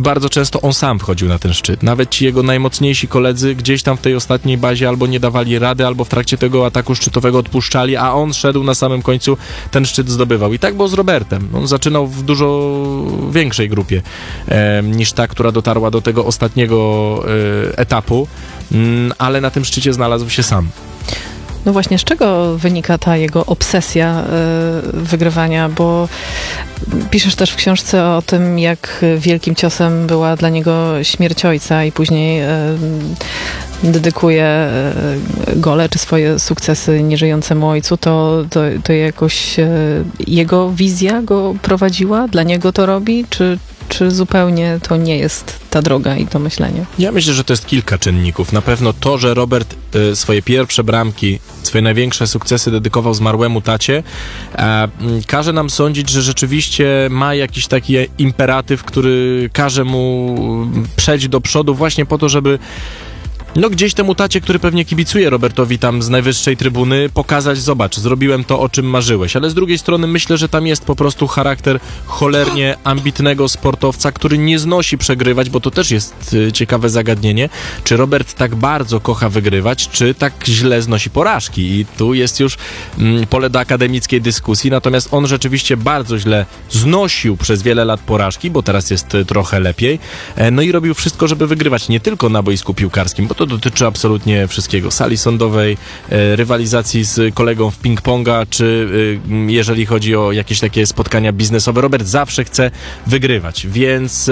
bardzo często on sam wchodził na ten szczyt. Nawet ci jego najmocniejsi koledzy gdzieś tam w tej ostatniej bazie albo nie dawali rady, albo w trakcie tego ataku szczytowego odpuszczali, a on szedł na samym końcu, ten szczyt zdobywał. I tak było z Robertem. On zaczynał w dużo większej grupie niż ta, która dotarła do tego ostatniego etapu, ale na tym szczycie znalazł się sam. No właśnie, z czego wynika ta jego obsesja wygrywania? Bo piszesz też w książce o tym, jak wielkim ciosem była dla niego śmierć ojca i później dedykuje gole czy swoje sukcesy nieżyjącemu ojcu. To jakoś jego wizja go prowadziła? Dla niego to robi? Czy zupełnie to nie jest ta droga i to myślenie? Ja myślę, że to jest kilka czynników. Na pewno to, że Robert swoje pierwsze bramki, swoje największe sukcesy dedykował zmarłemu tacie, każe nam sądzić, że rzeczywiście ma jakiś taki imperatyw, który każe mu przejść do przodu właśnie po to, żeby gdzieś temu tacie, który pewnie kibicuje Robertowi tam z najwyższej trybuny, pokazać, zobacz, zrobiłem to, o czym marzyłeś. Ale z drugiej strony myślę, że tam jest po prostu charakter cholernie ambitnego sportowca, który nie znosi przegrywać, bo to też jest ciekawe zagadnienie. Czy Robert tak bardzo kocha wygrywać, czy tak źle znosi porażki? I tu jest już pole do akademickiej dyskusji. Natomiast on rzeczywiście bardzo źle znosił przez wiele lat porażki, bo teraz jest trochę lepiej. No i robił wszystko, żeby wygrywać nie tylko na boisku piłkarskim, bo to dotyczy absolutnie wszystkiego. Sali sądowej, rywalizacji z kolegą w ping-ponga, czy jeżeli chodzi o jakieś takie spotkania biznesowe. Robert zawsze chce wygrywać, więc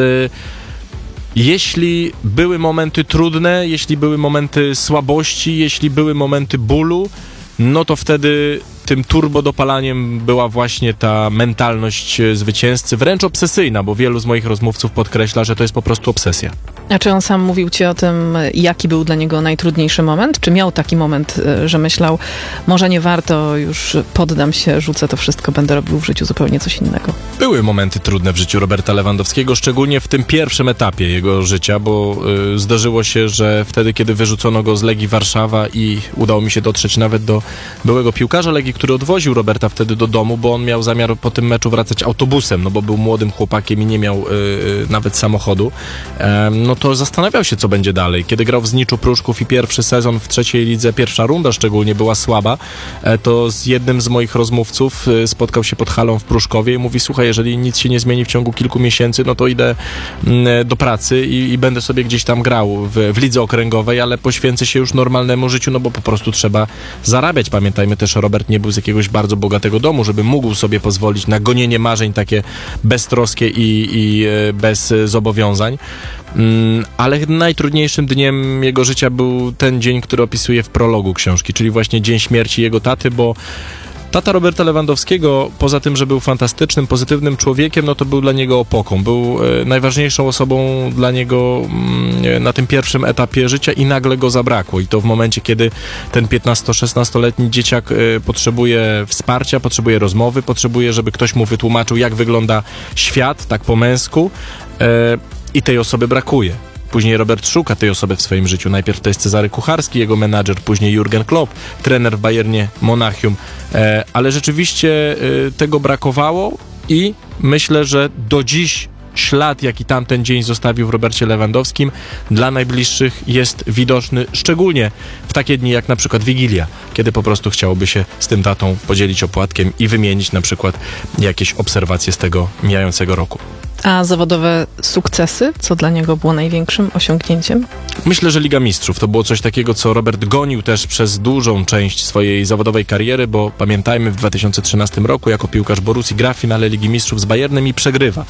jeśli były momenty trudne, jeśli były momenty słabości, jeśli były momenty bólu, no to wtedy tym turbodopalaniem była właśnie ta mentalność zwycięzcy, wręcz obsesyjna, bo wielu z moich rozmówców podkreśla, że to jest po prostu obsesja. A czy on sam mówił ci o tym, jaki był dla niego najtrudniejszy moment? Czy miał taki moment, że myślał, może nie warto, już poddam się, rzucę to wszystko, będę robił w życiu zupełnie coś innego? Były momenty trudne w życiu Roberta Lewandowskiego, szczególnie w tym pierwszym etapie jego życia, bo zdarzyło się, że wtedy, kiedy wyrzucono go z Legii Warszawa i udało mi się dotrzeć nawet do byłego piłkarza Legii, który odwoził Roberta wtedy do domu, bo on miał zamiar po tym meczu wracać autobusem, no bo był młodym chłopakiem i nie miał nawet samochodu, no to zastanawiał się, co będzie dalej. Kiedy grał w Zniczu Pruszków i pierwszy sezon w trzeciej lidze, pierwsza runda szczególnie była słaba, to z jednym z moich rozmówców spotkał się pod halą w Pruszkowie i mówi, słuchaj, jeżeli nic się nie zmieni w ciągu kilku miesięcy, no to idę do pracy i będę sobie gdzieś tam grał w lidze okręgowej, ale poświęcę się już normalnemu życiu, no bo po prostu trzeba zarabiać. Pamiętajmy też, Robert nie był z jakiegoś bardzo bogatego domu, żeby mógł sobie pozwolić na gonienie marzeń takie beztroskie i bez zobowiązań. Ale najtrudniejszym dniem jego życia był ten dzień, który opisuje w prologu książki, czyli właśnie dzień śmierci jego taty, bo tata Roberta Lewandowskiego, poza tym, że był fantastycznym, pozytywnym człowiekiem, no to był dla niego opoką. Był najważniejszą osobą dla niego na tym pierwszym etapie życia i nagle go zabrakło. I to w momencie, kiedy ten 15-16-letni dzieciak potrzebuje wsparcia, potrzebuje rozmowy, potrzebuje, żeby ktoś mu wytłumaczył, jak wygląda świat, tak po męsku, i tej osoby brakuje. Później Robert szuka tej osoby w swoim życiu. Najpierw to jest Cezary Kucharski, jego menadżer, później Jurgen Klopp, trener w Bayernie Monachium. Ale rzeczywiście tego brakowało i myślę, że do dziś ślad, jaki tamten dzień zostawił w Robercie Lewandowskim, dla najbliższych jest widoczny, szczególnie w takie dni jak na przykład Wigilia, kiedy po prostu chciałoby się z tym tatą podzielić opłatkiem i wymienić na przykład jakieś obserwacje z tego mijającego roku. A zawodowe sukcesy? Co dla niego było największym osiągnięciem? Myślę, że Liga Mistrzów to było coś takiego, co Robert gonił też przez dużą część swojej zawodowej kariery, bo pamiętajmy, w 2013 roku jako piłkarz Borussii gra w finale Ligi Mistrzów z Bayernem i przegrywa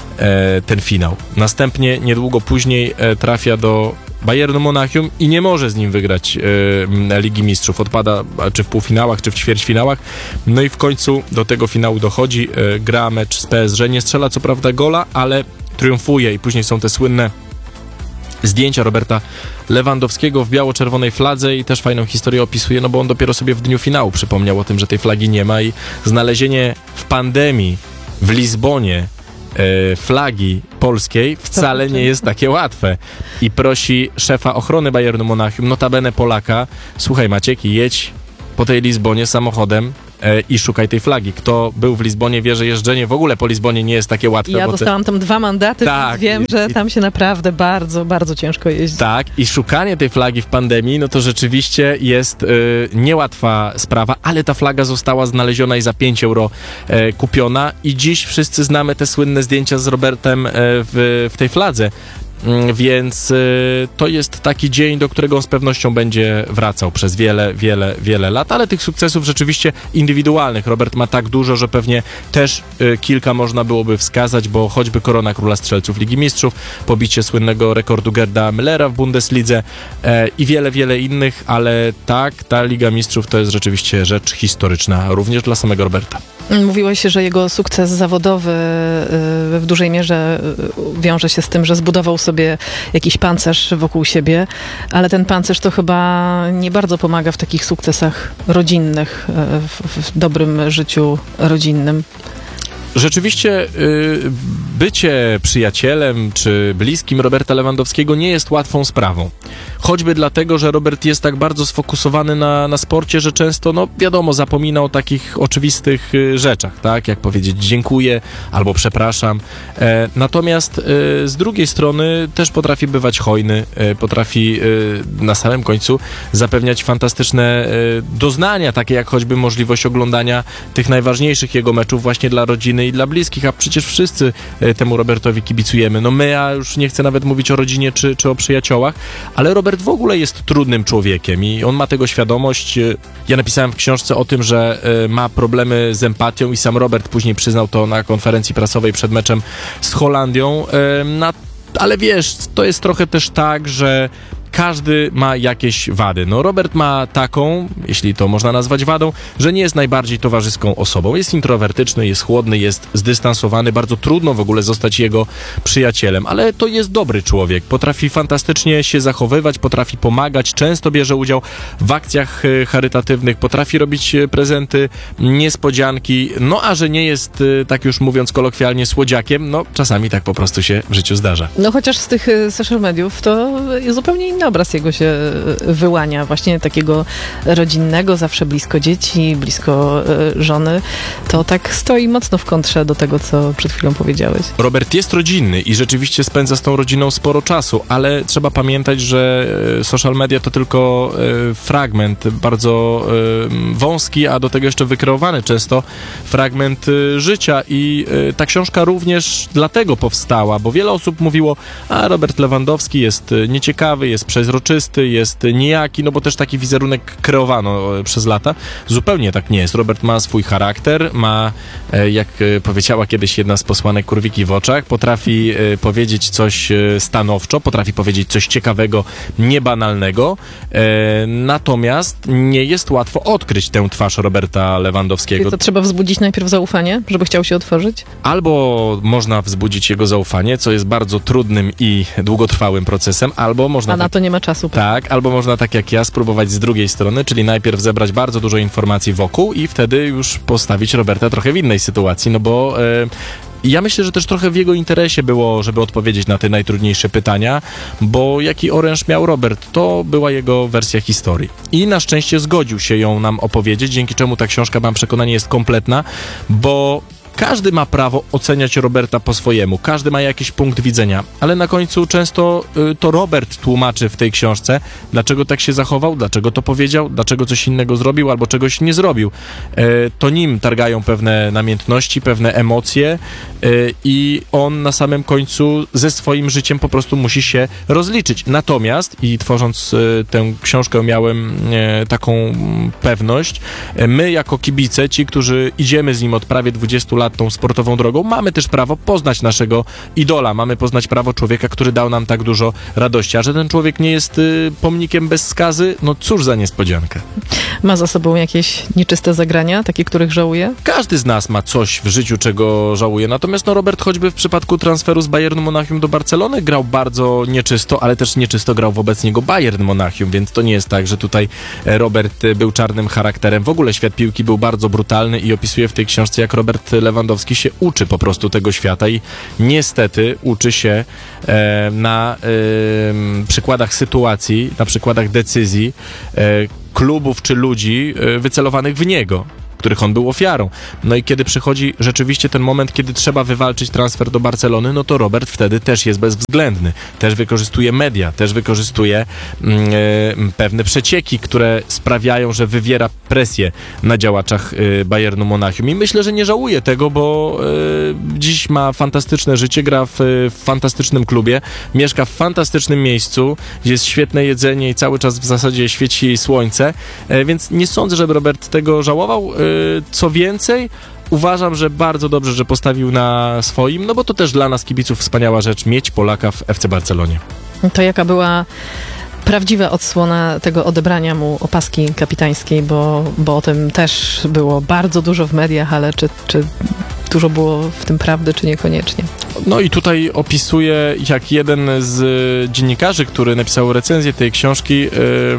ten finał. Następnie, niedługo później trafia do Bayernu Monachium i nie może z nim wygrać Ligi Mistrzów. Odpada czy w półfinałach, czy w ćwierćfinałach. No i w końcu do tego finału dochodzi, gra mecz z PSG, nie strzela co prawda gola, ale triumfuje i później są te słynne zdjęcia Roberta Lewandowskiego w biało-czerwonej fladze i też fajną historię opisuje, no bo on dopiero sobie w dniu finału przypomniał o tym, że tej flagi nie ma i znalezienie w pandemii w Lizbonie flagi polskiej wcale nie jest takie łatwe. I prosi szefa ochrony Bayernu Monachium, notabene Polaka, słuchaj Maciek, jedź po tej Lizbonie samochodem i szukaj tej flagi. Kto był w Lizbonie, wie, że jeżdżenie w ogóle po Lizbonie nie jest takie łatwe. Ja dostałam tam 2 mandaty, Tak, więc wiem, że tam się naprawdę bardzo, bardzo ciężko jeździ. Tak, i szukanie tej flagi w pandemii, no to rzeczywiście jest niełatwa sprawa, ale ta flaga została znaleziona i za 5 euro kupiona i dziś wszyscy znamy te słynne zdjęcia z Robertem w tej fladze. Więc to jest taki dzień, do którego on z pewnością będzie wracał przez wiele lat, ale tych sukcesów rzeczywiście indywidualnych Robert ma tak dużo, że pewnie też kilka można byłoby wskazać, bo choćby korona Króla Strzelców Ligi Mistrzów, pobicie słynnego rekordu Gerda Müllera w Bundeslidze i wiele innych, ale tak, ta Liga Mistrzów to jest rzeczywiście rzecz historyczna, również dla samego Roberta. Mówiłeś, że jego sukces zawodowy w dużej mierze wiąże się z tym, że zbudował sobie jakiś pancerz wokół siebie, ale ten pancerz to chyba nie bardzo pomaga w takich sukcesach rodzinnych, w dobrym życiu rodzinnym. Rzeczywiście bycie przyjacielem czy bliskim Roberta Lewandowskiego nie jest łatwą sprawą. Choćby dlatego, że Robert jest tak bardzo sfokusowany na sporcie, że często, no wiadomo, zapomina o takich oczywistych rzeczach, tak? Jak powiedzieć dziękuję albo przepraszam. Natomiast z drugiej strony też potrafi bywać hojny, potrafi na samym końcu zapewniać fantastyczne doznania, takie jak choćby możliwość oglądania tych najważniejszych jego meczów właśnie dla rodziny i dla bliskich, a przecież wszyscy temu Robertowi kibicujemy. No my, a już nie chcę nawet mówić o rodzinie czy o przyjaciołach, ale Robert w ogóle jest trudnym człowiekiem i on ma tego świadomość. Ja napisałem w książce o tym, że ma problemy z empatią i sam Robert później przyznał to na konferencji prasowej przed meczem z Holandią. Ale wiesz, to jest trochę też tak, że każdy ma jakieś wady. No Robert ma taką, jeśli to można nazwać wadą, że nie jest najbardziej towarzyską osobą. Jest introwertyczny, jest chłodny, jest zdystansowany. Bardzo trudno w ogóle zostać jego przyjacielem, ale to jest dobry człowiek. Potrafi fantastycznie się zachowywać, potrafi pomagać, często bierze udział w akcjach charytatywnych, potrafi robić prezenty, niespodzianki. No a że nie jest, tak już mówiąc kolokwialnie, słodziakiem, no czasami tak po prostu się w życiu zdarza. No chociaż z tych social mediów to zupełnie inny obraz jego się wyłania, właśnie takiego rodzinnego, zawsze blisko dzieci, blisko żony. To tak stoi mocno w kontrze do tego, co przed chwilą powiedziałeś. Robert jest rodzinny i rzeczywiście spędza z tą rodziną sporo czasu, ale trzeba pamiętać, że social media to tylko fragment, bardzo wąski, a do tego jeszcze wykreowany często fragment życia i ta książka również dlatego powstała, bo wiele osób mówiło, a Robert Lewandowski jest nieciekawy, jest przezroczysty, jest nijaki, no bo też taki wizerunek kreowano przez lata. Zupełnie tak nie jest. Robert ma swój charakter, ma, jak powiedziała kiedyś jedna z posłanek, kurwiki w oczach, potrafi powiedzieć coś stanowczo, potrafi powiedzieć coś ciekawego, niebanalnego, natomiast nie jest łatwo odkryć tę twarz Roberta Lewandowskiego. Czyli to trzeba wzbudzić najpierw zaufanie, żeby chciał się otworzyć? Albo można wzbudzić jego zaufanie, co jest bardzo trudnym i długotrwałym procesem, albo można... A na to nie ma czasu. Tak, albo można tak jak ja spróbować z drugiej strony, czyli najpierw zebrać bardzo dużo informacji wokół i wtedy już postawić Roberta trochę w innej sytuacji, no bo ja myślę, że też trochę w jego interesie było, żeby odpowiedzieć na te najtrudniejsze pytania, bo jaki oręż miał Robert, to była jego wersja historii. I na szczęście zgodził się ją nam opowiedzieć, dzięki czemu ta książka, mam przekonanie, jest kompletna, bo każdy ma prawo oceniać Roberta po swojemu, każdy ma jakiś punkt widzenia, ale na końcu często to Robert tłumaczy w tej książce, dlaczego tak się zachował, dlaczego to powiedział, dlaczego coś innego zrobił albo czegoś nie zrobił. To nim targają pewne namiętności, pewne emocje i on na samym końcu ze swoim życiem po prostu musi się rozliczyć. Natomiast, i tworząc tę książkę miałem taką pewność, my jako kibice, ci, którzy idziemy z nim od prawie 20 lat tą sportową drogą, mamy też prawo poznać naszego idola, mamy poznać prawo człowieka, który dał nam tak dużo radości, a że ten człowiek nie jest pomnikiem bez skazy, no cóż za niespodziankę. Ma za sobą jakieś nieczyste zagrania, takie, których żałuje? Każdy z nas ma coś w życiu, czego żałuje, natomiast no Robert choćby w przypadku transferu z Bayernu Monachium do Barcelony grał bardzo nieczysto, ale też nieczysto grał wobec niego Bayern Monachium, więc to nie jest tak, że tutaj Robert był czarnym charakterem. W ogóle świat piłki był bardzo brutalny i opisuje w tej książce, jak Robert Lewandowski się uczy po prostu tego świata i niestety uczy się na przykładach sytuacji, na przykładach decyzji klubów czy ludzi wycelowanych w niego. których on był ofiarą. No i kiedy przychodzi rzeczywiście ten moment, kiedy trzeba wywalczyć transfer do Barcelony, no to Robert wtedy też jest bezwzględny. Też wykorzystuje media, też wykorzystuje pewne przecieki, które sprawiają, że wywiera presję na działaczach Bayernu Monachium. I myślę, że nie żałuje tego, bo dziś ma fantastyczne życie, gra w fantastycznym klubie, mieszka w fantastycznym miejscu, gdzie jest świetne jedzenie i cały czas w zasadzie świeci słońce, więc nie sądzę, żeby Robert tego żałował. Co więcej, uważam, że bardzo dobrze, że postawił na swoim, no bo to też dla nas kibiców wspaniała rzecz mieć Polaka w FC Barcelonie. To jaka była prawdziwa odsłona tego odebrania mu opaski kapitańskiej, bo o tym też było bardzo dużo w mediach, ale czy dużo było w tym prawdy, czy niekoniecznie? No i tutaj opisuję, jak jeden z dziennikarzy, który napisał recenzję tej książki,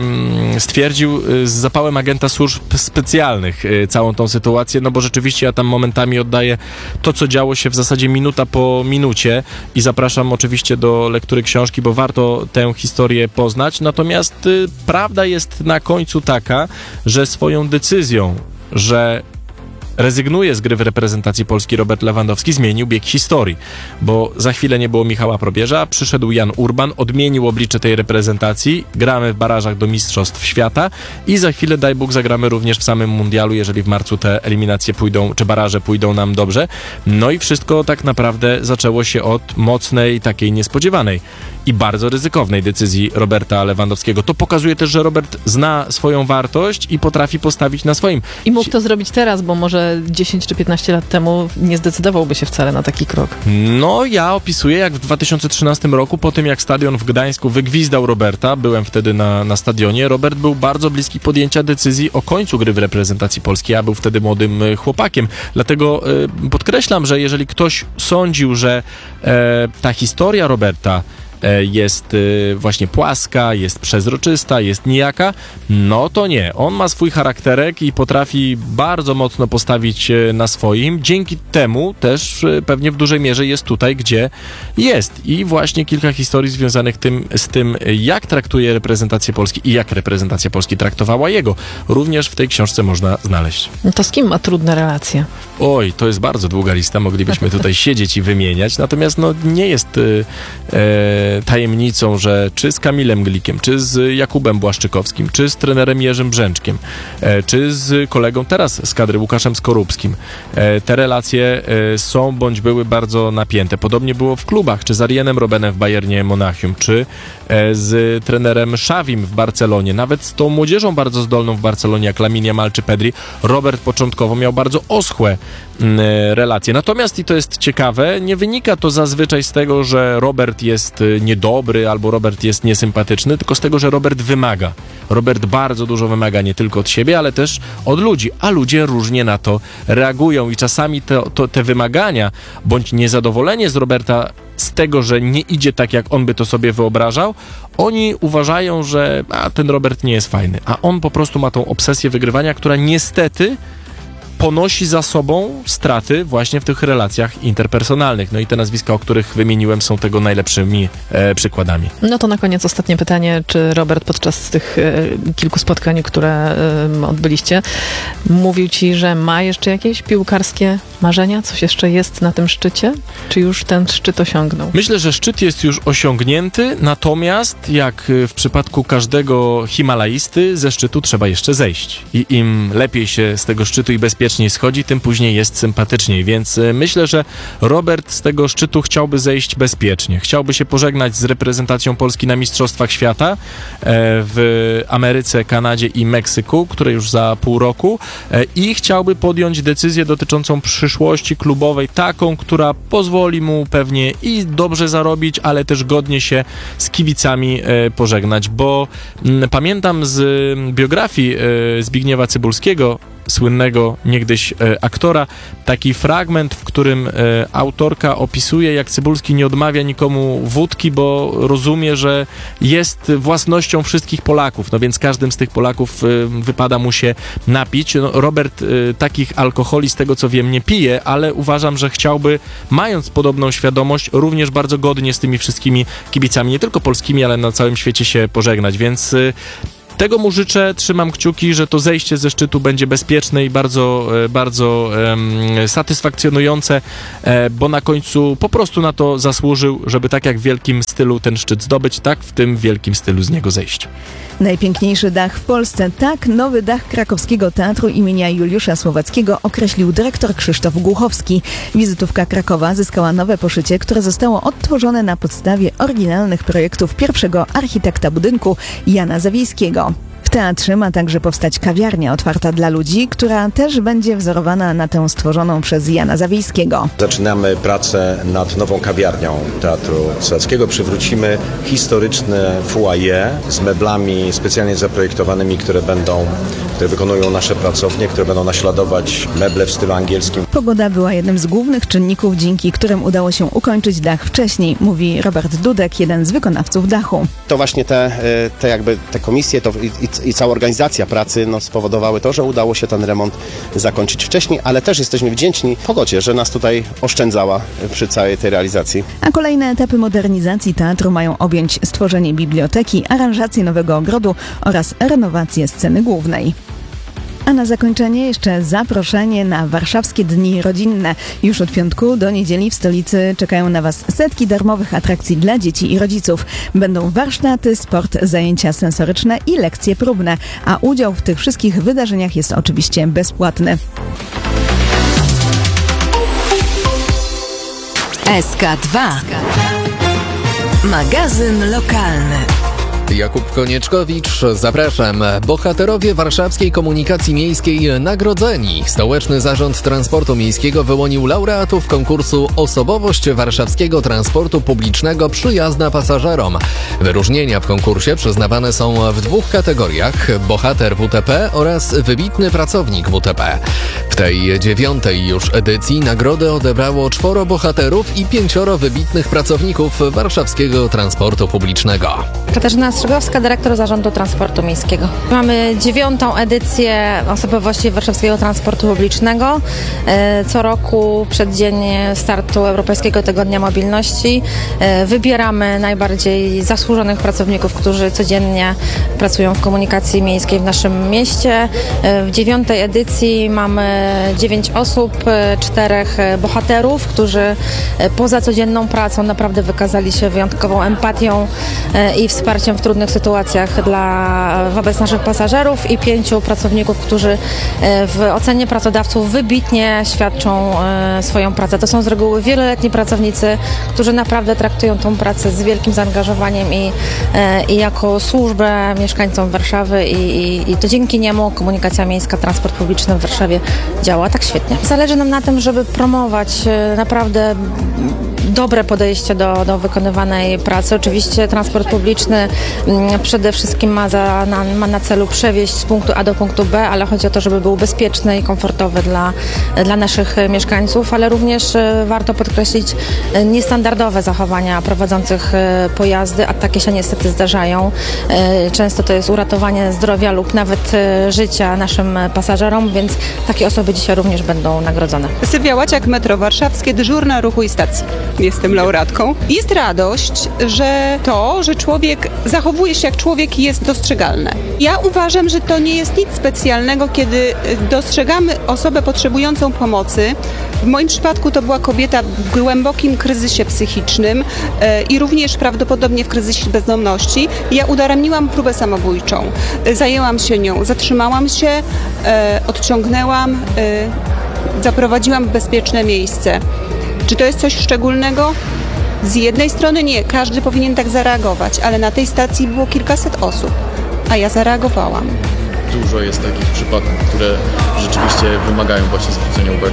stwierdził z zapałem agenta służb specjalnych całą tą sytuację, no bo rzeczywiście ja tam momentami oddaję to, co działo się w zasadzie minuta po minucie i zapraszam oczywiście do lektury książki, bo warto tę historię poznać, natomiast prawda jest na końcu taka, że swoją decyzją, że rezygnuje z gry w reprezentacji Polski Robert Lewandowski, zmienił bieg historii, bo za chwilę nie było Michała Probierza, przyszedł Jan Urban, odmienił oblicze tej reprezentacji, gramy w barażach do Mistrzostw Świata i za chwilę, daj Bóg, zagramy również w samym mundialu, jeżeli w marcu te eliminacje pójdą, czy baraże pójdą nam dobrze. No i wszystko tak naprawdę zaczęło się od mocnej, takiej niespodziewanej i bardzo ryzykownej decyzji Roberta Lewandowskiego. To pokazuje też, że Robert zna swoją wartość i potrafi postawić na swoim. I mógł to zrobić teraz, bo może 10 czy 15 lat temu nie zdecydowałby się wcale na taki krok. No, ja opisuję, jak w 2013 roku, po tym jak stadion w Gdańsku wygwizdał Roberta, byłem wtedy na stadionie, Robert był bardzo bliski podjęcia decyzji o końcu gry w reprezentacji Polski. Ja był wtedy młodym chłopakiem. Dlatego podkreślam, że jeżeli ktoś sądził, że ta historia Roberta jest właśnie płaska, jest przezroczysta, jest nijaka, no to nie. On ma swój charakterek i potrafi bardzo mocno postawić na swoim. Dzięki temu też pewnie w dużej mierze jest tutaj, gdzie jest. I właśnie kilka historii związanych z tym, jak traktuje reprezentację Polski i jak reprezentacja Polski traktowała jego. Również w tej książce można znaleźć. To z kim ma trudne relacje? Oj, to jest bardzo długa lista, moglibyśmy tutaj siedzieć i wymieniać, natomiast no nie jest tajemnicą, że czy z Kamilem Glikiem, czy z Jakubem Błaszczykowskim, czy z trenerem Jerzym Brzęczkiem, czy z kolegą teraz z kadry Łukaszem Skorupskim. Te relacje są bądź były bardzo napięte. Podobnie było w klubach, czy z Arienem Robenem w Bayernie Monachium, czy z trenerem Xavim w Barcelonie, nawet z tą młodzieżą bardzo zdolną w Barcelonie, jak Lamine Yamal czy Pedri. Robert początkowo miał bardzo oschłe relacje. Natomiast, i to jest ciekawe, nie wynika to zazwyczaj z tego, że Robert jest niedobry albo Robert jest niesympatyczny, tylko z tego, że Robert wymaga. Robert bardzo dużo wymaga nie tylko od siebie, ale też od ludzi, a ludzie różnie na to reagują i czasami te wymagania bądź niezadowolenie z Roberta z tego, że nie idzie tak, jak on by to sobie wyobrażał, oni uważają, że ten Robert nie jest fajny, a on po prostu ma tą obsesję wygrywania, która niestety ponosi za sobą straty właśnie w tych relacjach interpersonalnych. No i te nazwiska, o których wymieniłem, są tego najlepszymi przykładami. No to na koniec ostatnie pytanie. Czy Robert podczas tych kilku spotkań, które odbyliście, mówił ci, że ma jeszcze jakieś piłkarskie marzenia? Coś jeszcze jest na tym szczycie? Czy już ten szczyt osiągnął? Myślę, że szczyt jest już osiągnięty, natomiast jak w przypadku każdego himalaisty, ze szczytu trzeba jeszcze zejść. I im lepiej się z tego szczytu i bezpiecznie schodzi, tym później jest sympatyczniej, więc myślę, że Robert z tego szczytu chciałby zejść bezpiecznie. Chciałby się pożegnać z reprezentacją Polski na Mistrzostwach Świata w Ameryce, Kanadzie i Meksyku, które już za pół roku, i chciałby podjąć decyzję dotyczącą przyszłości klubowej, taką, która pozwoli mu pewnie i dobrze zarobić, ale też godnie się z kibicami pożegnać, bo pamiętam z biografii Zbigniewa Cybulskiego, słynnego niegdyś aktora, taki fragment, w którym autorka opisuje, jak Cybulski nie odmawia nikomu wódki, bo rozumie, że jest własnością wszystkich Polaków, no więc każdym z tych Polaków wypada mu się napić. No, Robert takich alkoholi, z tego co wiem, nie pije, ale uważam, że chciałby, mając podobną świadomość, również bardzo godnie z tymi wszystkimi kibicami, nie tylko polskimi, ale na całym świecie się pożegnać, więc Tego mu życzę, trzymam kciuki, że to zejście ze szczytu będzie bezpieczne i bardzo satysfakcjonujące, bo na końcu po prostu na to zasłużył, żeby tak jak w wielkim stylu ten szczyt zdobyć, tak w tym wielkim stylu z niego zejść. Najpiękniejszy dach w Polsce. Tak nowy dach krakowskiego Teatru imienia Juliusza Słowackiego określił dyrektor Krzysztof Głuchowski. Wizytówka Krakowa zyskała nowe poszycie, które zostało odtworzone na podstawie oryginalnych projektów pierwszego architekta budynku Jana Zawiejskiego. W teatrze ma także powstać kawiarnia otwarta dla ludzi, która też będzie wzorowana na tę stworzoną przez Jana Zawiejskiego. Zaczynamy pracę nad nową kawiarnią Teatru Słowackiego. Przywrócimy historyczne foyer z meblami specjalnie zaprojektowanymi, które wykonują nasze pracownie, które będą naśladować meble w stylu angielskim. Pogoda była jednym z głównych czynników, dzięki którym udało się ukończyć dach wcześniej, mówi Robert Dudek, jeden z wykonawców dachu. To właśnie te komisje i cała organizacja pracy spowodowały to, że udało się ten remont zakończyć wcześniej, ale też jesteśmy wdzięczni pogodzie, że nas tutaj oszczędzała przy całej tej realizacji. A kolejne etapy modernizacji teatru mają objąć stworzenie biblioteki, aranżację nowego ogrodu oraz renowację sceny głównej. A na zakończenie jeszcze zaproszenie na warszawskie dni rodzinne. Już od piątku do niedzieli w stolicy czekają na Was setki darmowych atrakcji dla dzieci i rodziców. Będą warsztaty, sport, zajęcia sensoryczne i lekcje próbne, a udział w tych wszystkich wydarzeniach jest oczywiście bezpłatny. SK2. Magazyn lokalny. Jakub Konieczkowicz, zapraszam. Bohaterowie warszawskiej komunikacji miejskiej nagrodzeni. Stołeczny Zarząd Transportu Miejskiego wyłonił laureatów konkursu Osobowość warszawskiego transportu publicznego przyjazna pasażerom. Wyróżnienia w konkursie przyznawane są w dwóch kategoriach: bohater WTP oraz wybitny pracownik WTP. W tej 9. już edycji nagrody odebrało 4 bohaterów i 5 wybitnych pracowników warszawskiego transportu publicznego. Katarzyna Strzegowska, dyrektor Zarządu Transportu Miejskiego. Mamy 9. edycję osobowości warszawskiego transportu publicznego. Co roku przed dzień startu Europejskiego Tygodnia Mobilności wybieramy najbardziej zasłużonych pracowników, którzy codziennie pracują w komunikacji miejskiej w naszym mieście. W 9. edycji mamy 9 osób, 4 bohaterów, którzy poza codzienną pracą naprawdę wykazali się wyjątkową empatią i wsparciem w trudnych sytuacjach wobec naszych pasażerów, i 5 pracowników, którzy w ocenie pracodawców wybitnie świadczą swoją pracę. To są z reguły wieloletni pracownicy, którzy naprawdę traktują tą pracę z wielkim zaangażowaniem i jako służbę mieszkańcom Warszawy i to dzięki niemu komunikacja miejska, transport publiczny w Warszawie działa tak świetnie. Zależy nam na tym, żeby promować naprawdę dobre podejście do wykonywanej pracy. Oczywiście transport publiczny przede wszystkim ma na celu przewieźć z punktu A do punktu B, ale chodzi o to, żeby był bezpieczny i komfortowy dla naszych mieszkańców, ale również warto podkreślić niestandardowe zachowania prowadzących pojazdy, a takie się niestety zdarzają. Często to jest uratowanie zdrowia lub nawet życia naszym pasażerom, więc takie osoby dzisiaj również będą nagrodzone. Sylwia Łaciak, Metro Warszawskie, dyżurna ruchu i stacji. Jestem laureatką. Jest radość, że człowiek zachowuje się jak człowiek i jest dostrzegalny. Ja uważam, że to nie jest nic specjalnego, kiedy dostrzegamy osobę potrzebującą pomocy. W moim przypadku to była kobieta w głębokim kryzysie psychicznym i również prawdopodobnie w kryzysie bezdomności. Ja udaremniłam próbę samobójczą. Zajęłam się nią, zatrzymałam się, odciągnęłam, zaprowadziłam w bezpieczne miejsce. Czy to jest coś szczególnego? Z jednej strony nie, każdy powinien tak zareagować, ale na tej stacji było kilkaset osób, a ja zareagowałam. Dużo jest takich przypadków, które rzeczywiście wymagają właśnie zwrócenia uwagi?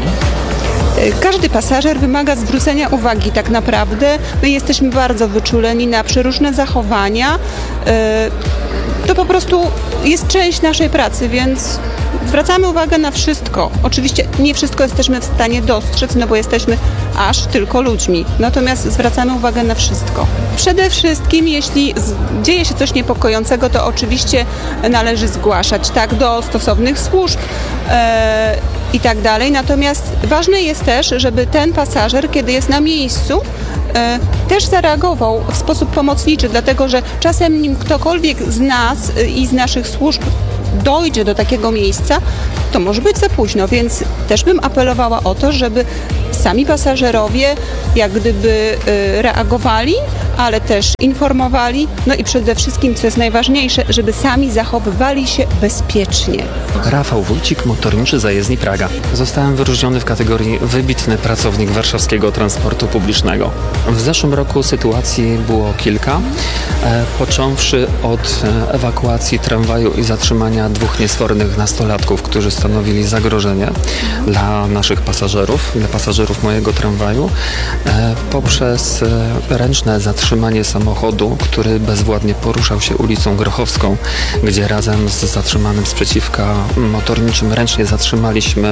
Każdy pasażer wymaga zwrócenia uwagi tak naprawdę. My jesteśmy bardzo wyczuleni na przeróżne zachowania. To po prostu jest część naszej pracy, więc zwracamy uwagę na wszystko. Oczywiście nie wszystko jesteśmy w stanie dostrzec, no bo jesteśmy aż tylko ludźmi. Natomiast zwracamy uwagę na wszystko. Przede wszystkim, jeśli dzieje się coś niepokojącego, to oczywiście należy zgłaszać do stosownych służb. i tak dalej. Natomiast ważne jest też, żeby ten pasażer, kiedy jest na miejscu, też zareagował w sposób pomocniczy, dlatego że czasem nim ktokolwiek z nas i z naszych służb dojdzie do takiego miejsca, to może być za późno, więc też bym apelowała o to, żeby sami pasażerowie jak gdyby reagowali, ale też informowali, no i przede wszystkim, co jest najważniejsze, żeby sami zachowywali się bezpiecznie. Rafał Wójcik, motorniczy zajezdni Praga. Zostałem wyróżniony w kategorii wybitny pracownik warszawskiego transportu publicznego. W zeszłym roku sytuacji było kilka, począwszy od ewakuacji tramwaju i zatrzymania 2 niesfornych nastolatków, którzy stanowili zagrożenie dla naszych pasażerów, dla pasażerów mojego tramwaju, poprzez ręczne zatrzymanie samochodu, który bezwładnie poruszał się ulicą Grochowską, gdzie razem z zatrzymanym sprzeciwka motorniczym ręcznie zatrzymaliśmy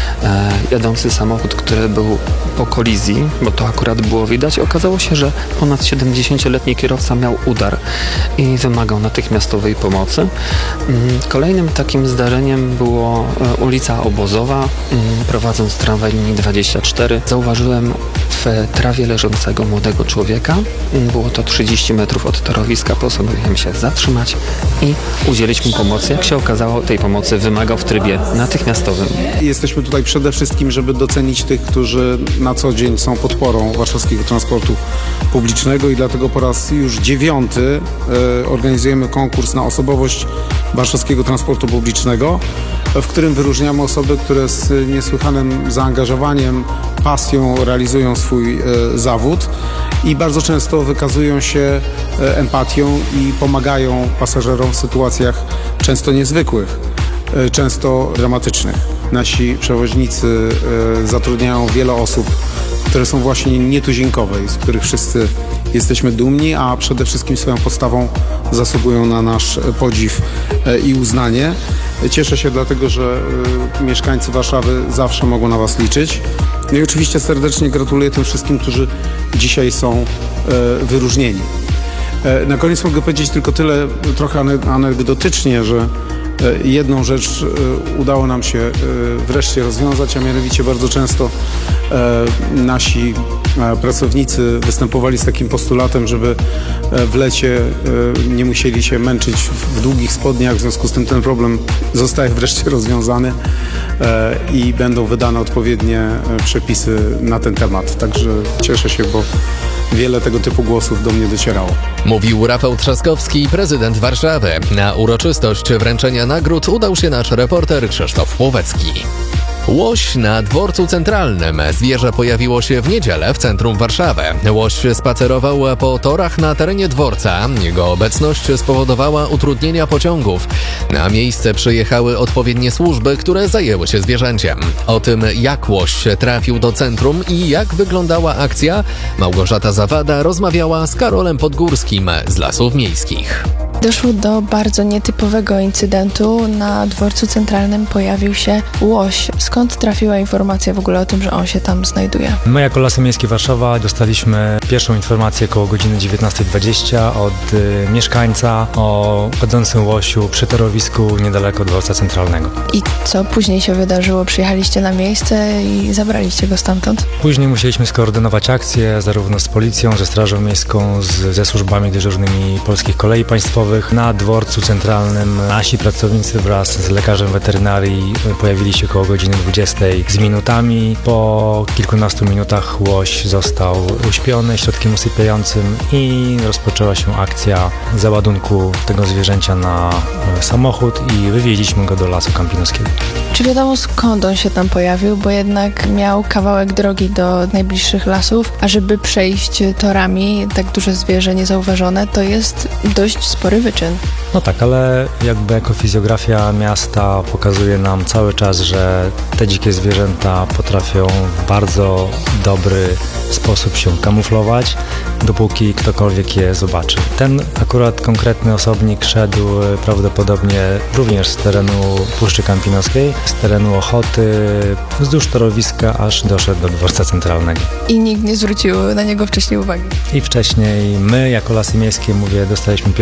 jadący samochód, który był po kolizji, bo to akurat było widać. Okazało się, że ponad 70-letni kierowca miał udar i wymagał natychmiastowej pomocy. Kolejnym takim zdarzeniem było ulica Obozowa. Prowadząc tramwaj linii 24, zauważyłem w trawie leżącego młodego człowieka. Było to 30 metrów od torowiska. Postanowiłem się zatrzymać i udzielić mu pomocy. Jak się okazało, tej pomocy wymagał w trybie natychmiastowym. Jesteśmy tutaj przede wszystkim, żeby docenić tych, którzy na co dzień są podporą warszawskiego transportu publicznego i dlatego po raz już 9 organizujemy konkurs na osobowość warszawskiego transportu publicznego, w którym wyróżniamy osoby, które z niesłychanym zaangażowaniem, pasją realizują swój zawód i bardzo często wykazują się empatią i pomagają pasażerom w sytuacjach często niezwykłych, często dramatycznych. Nasi przewoźnicy zatrudniają wiele osób, które są właśnie nietuzinkowe i z których wszyscy jesteśmy dumni, a przede wszystkim swoją postawą zasługują na nasz podziw i uznanie. Cieszę się dlatego, że mieszkańcy Warszawy zawsze mogą na Was liczyć. No i oczywiście serdecznie gratuluję tym wszystkim, którzy dzisiaj są wyróżnieni. Na koniec mogę powiedzieć tylko tyle, trochę anegdotycznie, że jedną rzecz udało nam się wreszcie rozwiązać, a mianowicie bardzo często nasi pracownicy występowali z takim postulatem, żeby w lecie nie musieli się męczyć w długich spodniach, w związku z tym ten problem zostaje wreszcie rozwiązany i będą wydane odpowiednie przepisy na ten temat. Także cieszę się, bo wiele tego typu głosów do mnie docierało. Mówił Rafał Trzaskowski, prezydent Warszawy. Na uroczystość wręczenia nagród udał się nasz reporter Krzysztof Łowecki. Łoś na dworcu centralnym. Zwierzę pojawiło się w niedzielę w centrum Warszawy. Łoś spacerował po torach na terenie dworca. Jego obecność spowodowała utrudnienia pociągów. Na miejsce przyjechały odpowiednie służby, które zajęły się zwierzęciem. O tym, jak łoś trafił do centrum i jak wyglądała akcja, Małgorzata Zawada rozmawiała z Karolem Podgórskim z Lasów Miejskich. Doszło do bardzo nietypowego incydentu. Na dworcu centralnym pojawił się łoś. Skąd trafiła informacja w ogóle o tym, że on się tam znajduje? My jako Lasy Miejskie Warszawa dostaliśmy pierwszą informację koło godziny 19:20 od mieszkańca o chodzącym łosiu przy torowisku niedaleko dworca centralnego. I co później się wydarzyło? Przyjechaliście na miejsce i zabraliście go stamtąd? Później musieliśmy skoordynować akcję zarówno z policją, ze Strażą Miejską, ze służbami dyżurnymi Polskich Kolei Państwowych. Na dworcu centralnym nasi pracownicy wraz z lekarzem weterynarii pojawili się koło godziny 20 z minutami. Po kilkunastu minutach łoś został uśpiony środkiem usypiającym i rozpoczęła się akcja załadunku tego zwierzęcia na samochód i wywieźliśmy go do Lasu Kampinoskiego. Czy wiadomo, skąd on się tam pojawił, bo jednak miał kawałek drogi do najbliższych lasów, a żeby przejść torami tak duże zwierzę niezauważone, to jest dość spory wyczyn. No tak, ale jakby ekofizjografia miasta pokazuje nam cały czas, że te dzikie zwierzęta potrafią w bardzo dobry sposób się kamuflować, dopóki ktokolwiek je zobaczy. Ten akurat konkretny osobnik szedł prawdopodobnie również z terenu Puszczy Kampinoskiej, z terenu Ochoty, wzdłuż torowiska, aż doszedł do dworca centralnego. I nikt nie zwrócił na niego wcześniej uwagi. I wcześniej my, jako Lasy Miejskie, dostaliśmy pierwszą informację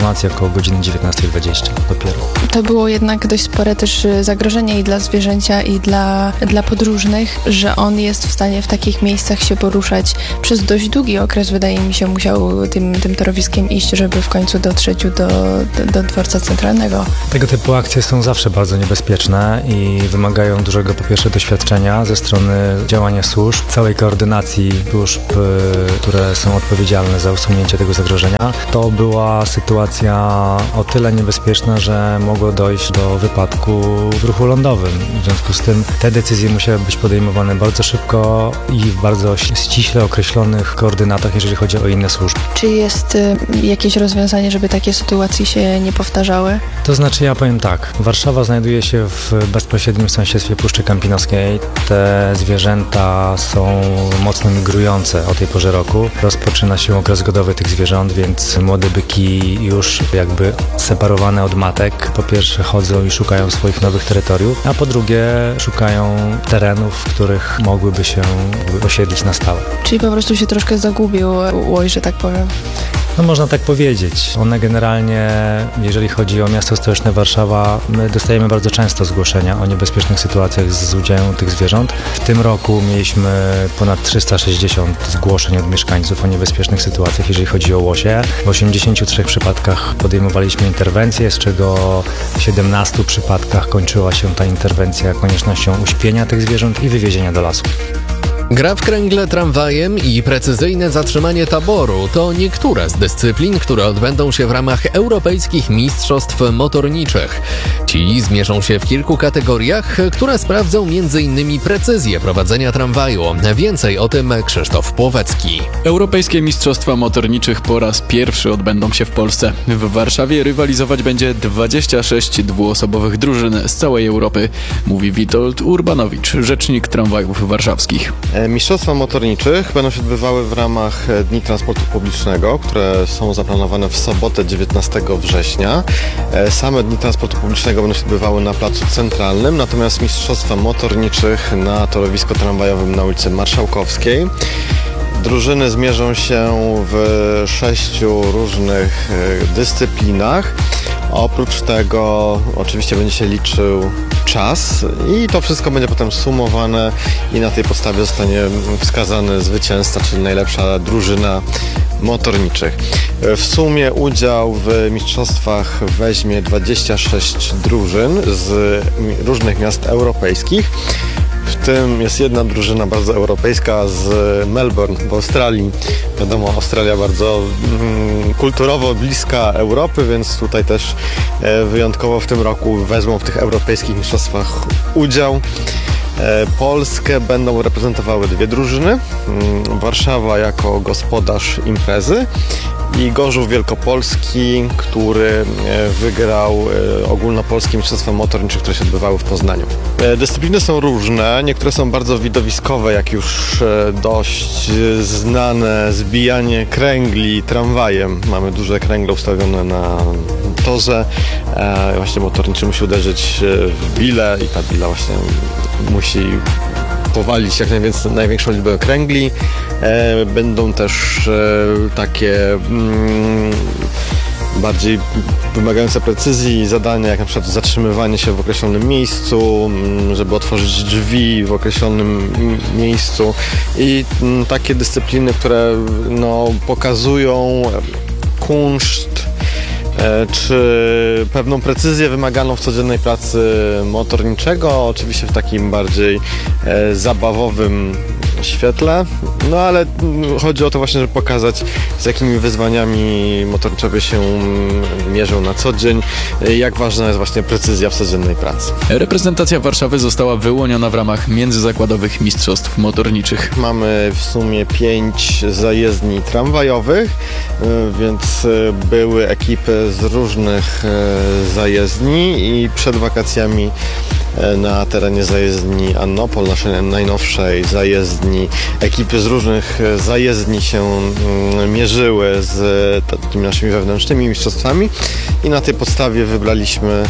informacje około godziny 19:20 dopiero. To było jednak dość spore też zagrożenie i dla zwierzęcia, i dla podróżnych, że on jest w stanie w takich miejscach się poruszać przez dość długi okres, wydaje mi się, musiał tym torowiskiem iść, żeby w końcu dotrzeć do dworca centralnego. Tego typu akcje są zawsze bardzo niebezpieczne i wymagają dużego, po pierwsze, doświadczenia ze strony działania służb, całej koordynacji służb, które są odpowiedzialne za usunięcie tego zagrożenia. To była sytuacja o tyle niebezpieczna, że mogło dojść do wypadku w ruchu lądowym. W związku z tym te decyzje musiały być podejmowane bardzo szybko i w bardzo ściśle określonych koordynatach, jeżeli chodzi o inne służby. Czy jest jakieś rozwiązanie, żeby takie sytuacje się nie powtarzały? To znaczy, ja powiem tak, Warszawa znajduje się w bezpośrednim sąsiedztwie Puszczy Kampinoskiej. Te zwierzęta są mocno migrujące o tej porze roku. Rozpoczyna się okres godowy tych zwierząt, więc młode byki już jakby separowane od matek, po pierwsze chodzą i szukają swoich nowych terytoriów, a po drugie szukają terenów, w których mogłyby się osiedlić na stałe. Czyli po prostu się troszkę zagubił łoj, że tak powiem. No można tak powiedzieć. One generalnie, jeżeli chodzi o miasto stołeczne Warszawa, my dostajemy bardzo często zgłoszenia o niebezpiecznych sytuacjach z udziałem tych zwierząt. W tym roku mieliśmy ponad 360 zgłoszeń od mieszkańców o niebezpiecznych sytuacjach, jeżeli chodzi o łosie. W 83 przypadkach podejmowaliśmy interwencję, z czego w 17 przypadkach kończyła się ta interwencja koniecznością uśpienia tych zwierząt i wywiezienia do lasu. Gra w kręgle tramwajem i precyzyjne zatrzymanie taboru to niektóre z dyscyplin, które odbędą się w ramach europejskich mistrzostw motorniczych. Ci zmierzą się w kilku kategoriach, które sprawdzą m.in. precyzję prowadzenia tramwaju. Więcej o tym Krzysztof Płowecki. Europejskie mistrzostwa motorniczych po raz pierwszy odbędą się w Polsce. W Warszawie rywalizować będzie 26 dwuosobowych drużyn z całej Europy, mówi Witold Urbanowicz, rzecznik tramwajów warszawskich. Mistrzostwa motorniczych będą się odbywały w ramach Dni Transportu Publicznego, które są zaplanowane w sobotę 19 września. Same Dni Transportu Publicznego będą się odbywały na Placu Centralnym, natomiast Mistrzostwa motorniczych na torowisku tramwajowym na ulicy Marszałkowskiej. Drużyny zmierzą się w 6 różnych dyscyplinach. Oprócz tego oczywiście będzie się liczył czas i to wszystko będzie potem sumowane i na tej podstawie zostanie wskazany zwycięzca, czyli najlepsza drużyna motorniczych. W sumie udział w mistrzostwach weźmie 26 drużyn z różnych miast europejskich. W tym jest jedna drużyna bardzo europejska z Melbourne w Australii. Wiadomo, Australia bardzo kulturowo bliska Europy, więc tutaj też wyjątkowo w tym roku wezmą w tych europejskich mistrzostwach udział. Polskę będą reprezentowały 2 drużyny. Warszawa jako gospodarz imprezy i Gorzów Wielkopolski, który wygrał ogólnopolskie mistrzostwa motornicze, które się odbywały w Poznaniu. Dyscypliny są różne, niektóre są bardzo widowiskowe, jak już dość znane zbijanie kręgli tramwajem. Mamy duże kręgle ustawione na torze. Właśnie motorniczy musi uderzyć w bilę i ta bila właśnie musi powalić jak największą liczbę kręgli. Będą też takie bardziej wymagające precyzji zadania, jak na przykład zatrzymywanie się w określonym miejscu, żeby otworzyć drzwi w określonym miejscu i takie dyscypliny, które pokazują kunszt czy pewną precyzję wymaganą w codziennej pracy motorniczego, oczywiście w takim bardziej zabawowym świetle, ale chodzi o to właśnie, żeby pokazać, z jakimi wyzwaniami motorniczowie się mierzą na co dzień, jak ważna jest właśnie precyzja w codziennej pracy. Reprezentacja Warszawy została wyłoniona w ramach międzyzakładowych mistrzostw motorniczych. Mamy w sumie 5 zajezdni tramwajowych, więc były ekipy z różnych zajezdni i przed wakacjami na terenie zajezdni Annopol, naszej najnowszej zajezdni, ekipy z różnych zajezdni się mierzyły z tymi naszymi wewnętrznymi mistrzostwami i na tej podstawie wybraliśmy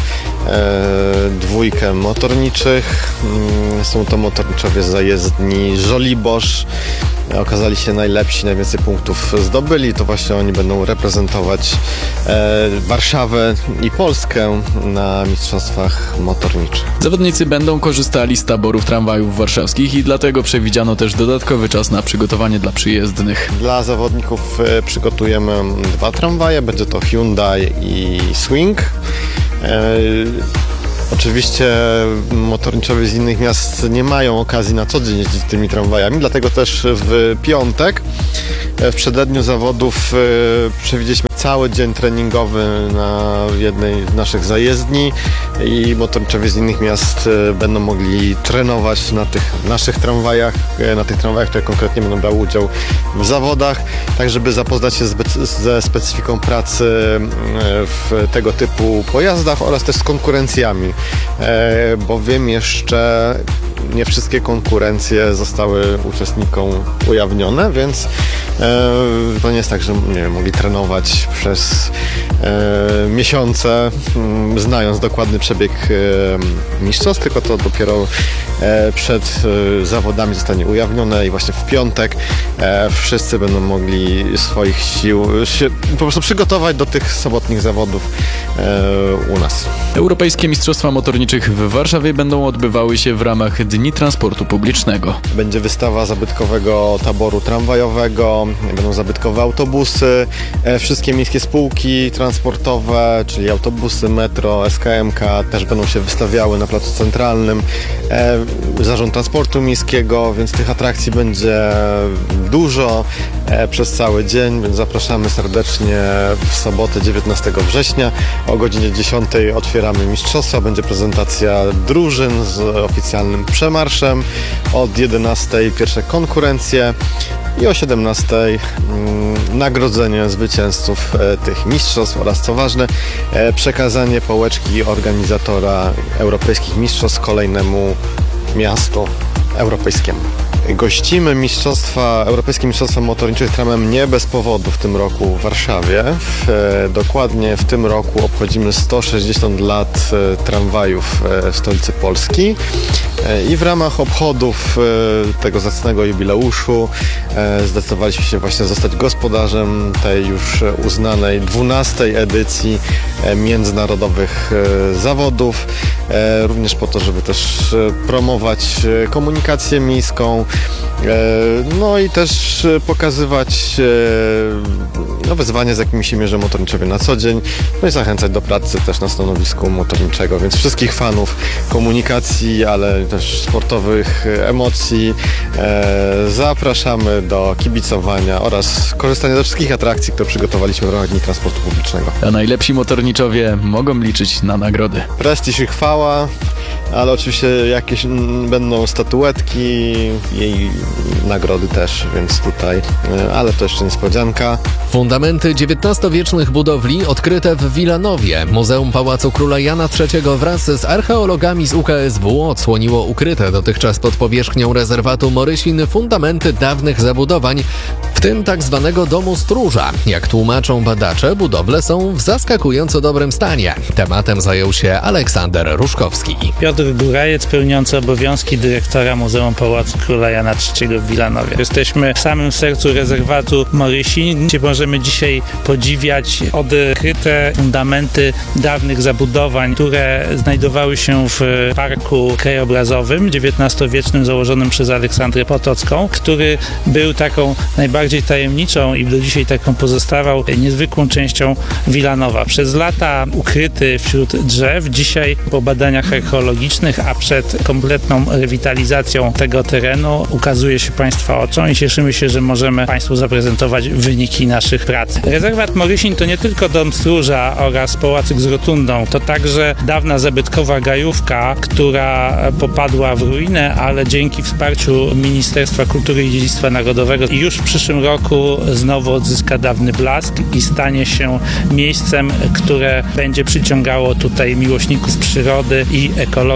2 motorniczych. Są to motorniczowie z zajezdni Żoliborz, okazali się najlepsi, najwięcej punktów zdobyli, to właśnie oni będą reprezentować Warszawę i Polskę na mistrzostwach motorniczych. Zawodnicy będą korzystali z taborów tramwajów warszawskich i dlatego przewidziano też dodatkowy czas na przygotowanie dla przyjezdnych. Dla zawodników przygotujemy 2 tramwaje, będzie to Hyundai i Swing. Oczywiście motorniczowie z innych miast nie mają okazji na co dzień jeździć tymi tramwajami, dlatego też w piątek, w przededniu zawodów, przewidzieliśmy cały dzień treningowy na jednej z naszych zajezdni i motorniczowie z innych miast będą mogli trenować na tych naszych tramwajach, które konkretnie będą brały udział w zawodach, tak żeby zapoznać się ze specyfiką pracy w tego typu pojazdach oraz też z konkurencjami, bowiem jeszcze nie wszystkie konkurencje zostały uczestnikom ujawnione, więc to nie jest tak, że mogli trenować przez miesiące, znając dokładny przebieg mistrzostw, tylko to dopiero przed zawodami zostanie ujawnione i właśnie w piątek wszyscy będą mogli swoich sił się po prostu przygotować do tych sobotnich zawodów u nas. Europejskie Mistrzostwa Motorniczych w Warszawie będą odbywały się w ramach Dni Transportu Publicznego. Będzie wystawa zabytkowego taboru tramwajowego, będą zabytkowe autobusy, wszystkie miejskie spółki transportowe, czyli autobusy, metro, SKMK też będą się wystawiały na Placu Centralnym. Zarząd Transportu Miejskiego, więc tych atrakcji będzie dużo przez cały dzień, więc zapraszamy serdecznie w sobotę 19 września o godzinie 10 otwieramy mistrzostwa, będzie prezentacja drużyn z oficjalnym przemarszem, od 11 pierwsze konkurencje i o 17 nagrodzenie zwycięzców tych mistrzostw oraz, co ważne, przekazanie pałeczki organizatora europejskich mistrzostw kolejnemu miastu europejskiemu. Gościmy Europejskie Mistrzostwa Motorniczych tramem nie bez powodu w tym roku w Warszawie. Dokładnie w tym roku obchodzimy 160 lat tramwajów w stolicy Polski i w ramach obchodów tego zacnego jubileuszu zdecydowaliśmy się właśnie zostać gospodarzem tej już uznanej 12. edycji międzynarodowych zawodów, również po to, żeby też promować komunikację miejską, no i też pokazywać wyzwania, z jakimi się mierzą motorniczowie na co dzień, no i zachęcać do pracy też na stanowisku motorniczego, więc wszystkich fanów komunikacji, ale też sportowych emocji zapraszamy do kibicowania oraz korzystania ze wszystkich atrakcji, które przygotowaliśmy w ramach Dni Transportu Publicznego. A najlepsi motorniczowie mogą liczyć na nagrody. Prestiż i chwała, ale oczywiście jakieś będą statuetki i nagrody też, więc tutaj, ale to jeszcze niespodzianka. Fundamenty XIX-wiecznych budowli odkryte w Wilanowie. Muzeum Pałacu Króla Jana III wraz z archeologami z UKSW odsłoniło ukryte dotychczas pod powierzchnią rezerwatu Morysin fundamenty dawnych zabudowań, w tym tak zwanego domu stróża. Jak tłumaczą badacze, budowle są w zaskakująco dobrym stanie. Tematem zajął się Aleksander Ruszkowski. Piotr Górajec, pełniący obowiązki dyrektora Muzeum Pałacu Króla Jana III w Wilanowie. Jesteśmy w samym sercu rezerwatu Morysin, gdzie możemy dzisiaj podziwiać odkryte fundamenty dawnych zabudowań, które znajdowały się w parku krajobrazowym XIX-wiecznym założonym przez Aleksandrę Potocką, który był taką najbardziej tajemniczą i do dzisiaj taką pozostawał niezwykłą częścią Wilanowa. Przez lata ukryty wśród drzew, dzisiaj po badaniach archeologicznych, a przed kompletną rewitalizacją tego terenu ukazuje się Państwa oczom i cieszymy się, że możemy Państwu zaprezentować wyniki naszych prac. Rezerwat Morysin to nie tylko dom stróża oraz pałacyk z rotundą, to także dawna zabytkowa gajówka, która popadła w ruinę, ale dzięki wsparciu Ministerstwa Kultury i Dziedzictwa Narodowego już w przyszłym roku znowu odzyska dawny blask i stanie się miejscem, które będzie przyciągało tutaj miłośników przyrody i ekologii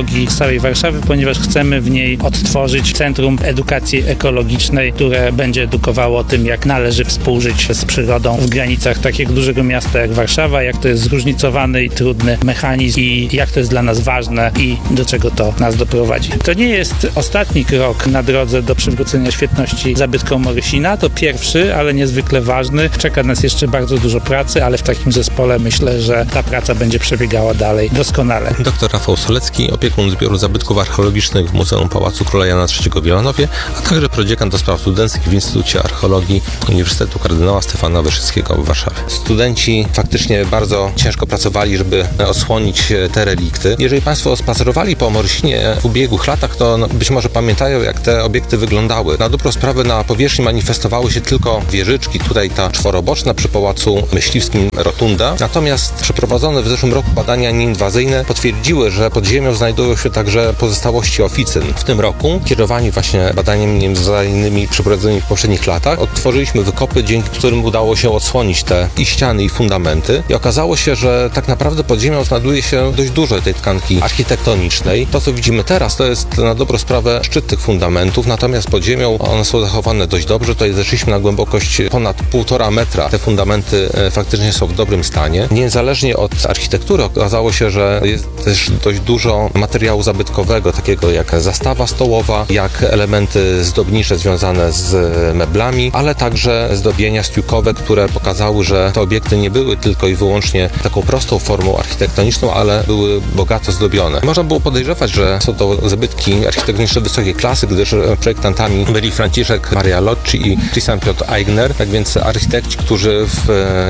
ekologii z całej Warszawy, ponieważ chcemy w niej odtworzyć Centrum Edukacji Ekologicznej, które będzie edukowało o tym, jak należy współżyć z przyrodą w granicach takiego dużego miasta jak Warszawa, jak to jest zróżnicowany i trudny mechanizm i jak to jest dla nas ważne i do czego to nas doprowadzi. To nie jest ostatni krok na drodze do przywrócenia świetności zabytkom Morysina, to pierwszy, ale niezwykle ważny. Czeka nas jeszcze bardzo dużo pracy, ale w takim zespole myślę, że ta praca będzie przebiegała dalej doskonale. Dr Rafał Solecki, opiekun zbioru zabytków archeologicznych w Muzeum Pałacu Króla Jana III w Wilanowie, a także prodziekan do spraw studenckich w Instytucie Archeologii Uniwersytetu Kardynała Stefana Wyszyńskiego w Warszawie. Studenci faktycznie bardzo ciężko pracowali, żeby odsłonić te relikty. Jeżeli Państwo spacerowali po Morysinie w ubiegłych latach, to być może pamiętają, jak te obiekty wyglądały. Na dobrą sprawę na powierzchni manifestowały się tylko wieżyczki, tutaj ta czworoboczna przy Pałacu Myśliwskim rotunda. Natomiast przeprowadzone w zeszłym roku badania nieinwazyjne potwierdziły, że pod ziemią znajdują się także pozostałości oficyn. W tym roku, kierowani właśnie badaniami nieinwazyjnymi przeprowadzonymi w poprzednich latach, odtworzyliśmy wykopy, dzięki którym udało się odsłonić te i ściany, i fundamenty. I okazało się, że tak naprawdę pod ziemią znajduje się dość dużo tej tkanki architektonicznej. To, co widzimy teraz, to jest na dobrą sprawę szczyt tych fundamentów, natomiast pod ziemią one są zachowane dość dobrze. Tutaj zeszliśmy na głębokość ponad 1,5 metra. Te fundamenty faktycznie są w dobrym stanie. Niezależnie od architektury okazało się, że jest też dość dużo materiału zabytkowego, takiego jak zastawa stołowa, jak elementy zdobnicze związane z meblami, ale także zdobienia stiukowe, które pokazały, że te obiekty nie były tylko i wyłącznie taką prostą formą architektoniczną, ale były bogato zdobione. Można było podejrzewać, że są to zabytki architektoniczne wysokiej klasy, gdyż projektantami byli Franciszek Maria Locci i Tristan Piotr Eigner, tak więc architekci, którzy w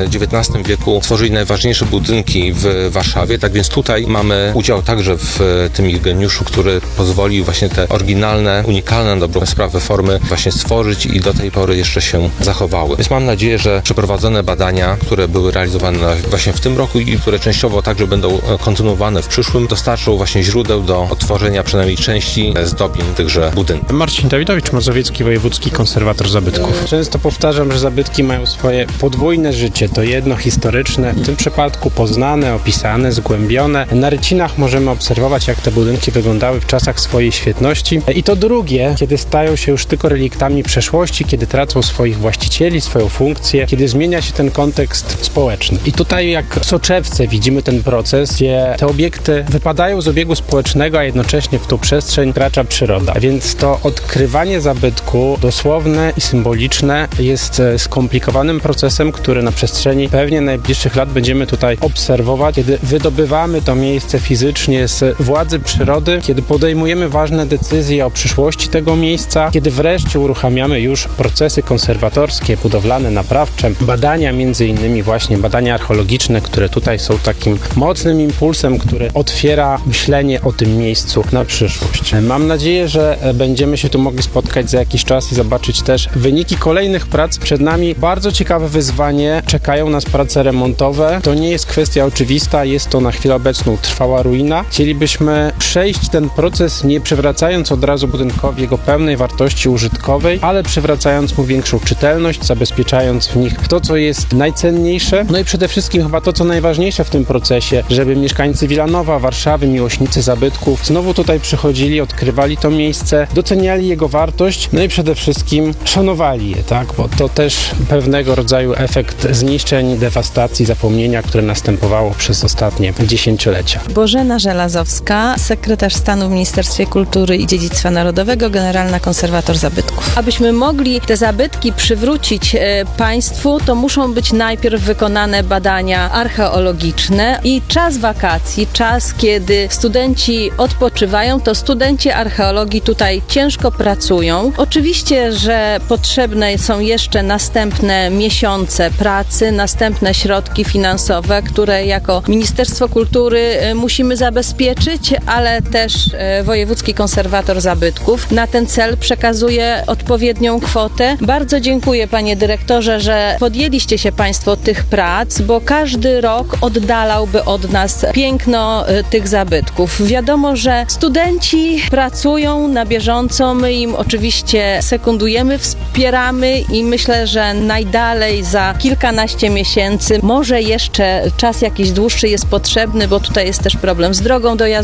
XIX wieku tworzyli najważniejsze budynki w Warszawie, tak więc tutaj mamy udział także w tym ich geniuszu, który pozwolił właśnie te oryginalne, unikalne na dobrą sprawę formy właśnie stworzyć i do tej pory jeszcze się zachowały. Więc mam nadzieję, że przeprowadzone badania, które były realizowane właśnie w tym roku i które częściowo także będą kontynuowane w przyszłym, dostarczą właśnie źródeł do odtworzenia przynajmniej części zdobień tychże budynków. Marcin Dawidowicz, Mazowiecki Wojewódzki Konserwator Zabytków. Często powtarzam, że zabytki mają swoje podwójne życie. To jedno historyczne, w tym przypadku poznane, opisane, zgłębione. Na rycinach możemy obserwować, jak te budynki wyglądały w czasach swojej świetności. I to drugie, kiedy stają się już tylko reliktami przeszłości, kiedy tracą swoich właścicieli, swoją funkcję, kiedy zmienia się ten kontekst społeczny. I tutaj jak w soczewce widzimy ten proces, gdzie te obiekty wypadają z obiegu społecznego, a jednocześnie w tą przestrzeń wkracza przyroda. A więc to odkrywanie zabytku dosłowne i symboliczne jest skomplikowanym procesem, który na przestrzeni pewnie najbliższych lat będziemy tutaj obserwować, kiedy wydobywamy to miejsce fizycznie z władzy przyrody, kiedy podejmujemy ważne decyzje o przyszłości tego miejsca, kiedy wreszcie uruchamiamy już procesy konserwatorskie, budowlane, naprawcze, badania, między innymi właśnie badania archeologiczne, które tutaj są takim mocnym impulsem, który otwiera myślenie o tym miejscu na przyszłość. Mam nadzieję, że będziemy się tu mogli spotkać za jakiś czas i zobaczyć też wyniki kolejnych prac. Przed nami bardzo ciekawe wyzwanie, czekają nas prace remontowe. To nie jest kwestia oczywista, jest to na chwilę obecną trwała ruina. Chcielibyśmy przejść ten proces, nie przywracając od razu budynkowi jego pełnej wartości użytkowej, ale przywracając mu większą czytelność, zabezpieczając w nich to, co jest najcenniejsze. No i przede wszystkim chyba to, co najważniejsze w tym procesie, żeby mieszkańcy Wilanowa, Warszawy, miłośnicy zabytków znowu tutaj przychodzili, odkrywali to miejsce, doceniali jego wartość, no i przede wszystkim szanowali je, tak? Bo to też pewnego rodzaju efekt zniszczeń, dewastacji, zapomnienia, które następowało przez ostatnie dziesięciolecia. Bożena Żelazowska, sekretarz stanu w Ministerstwie Kultury i Dziedzictwa Narodowego, generalna konserwator zabytków. Abyśmy mogli te zabytki przywrócić państwu, to muszą być najpierw wykonane badania archeologiczne i czas wakacji, czas, kiedy studenci odpoczywają, to studenci archeologii tutaj ciężko pracują. Oczywiście, że potrzebne są jeszcze następne miesiące pracy, następne środki finansowe, które jako Ministerstwo Kultury musimy zabezpieczyć, ale też Wojewódzki Konserwator Zabytków na ten cel przekazuje odpowiednią kwotę. Bardzo dziękuję, panie dyrektorze, że podjęliście się państwo tych prac, bo każdy rok oddalałby od nas piękno tych zabytków. Wiadomo, że studenci pracują na bieżąco, my im oczywiście sekundujemy, wspieramy i myślę, że najdalej za kilkanaście miesięcy, może jeszcze czas jakiś dłuższy jest potrzebny, bo tutaj jest też problem z drogą dojazdową,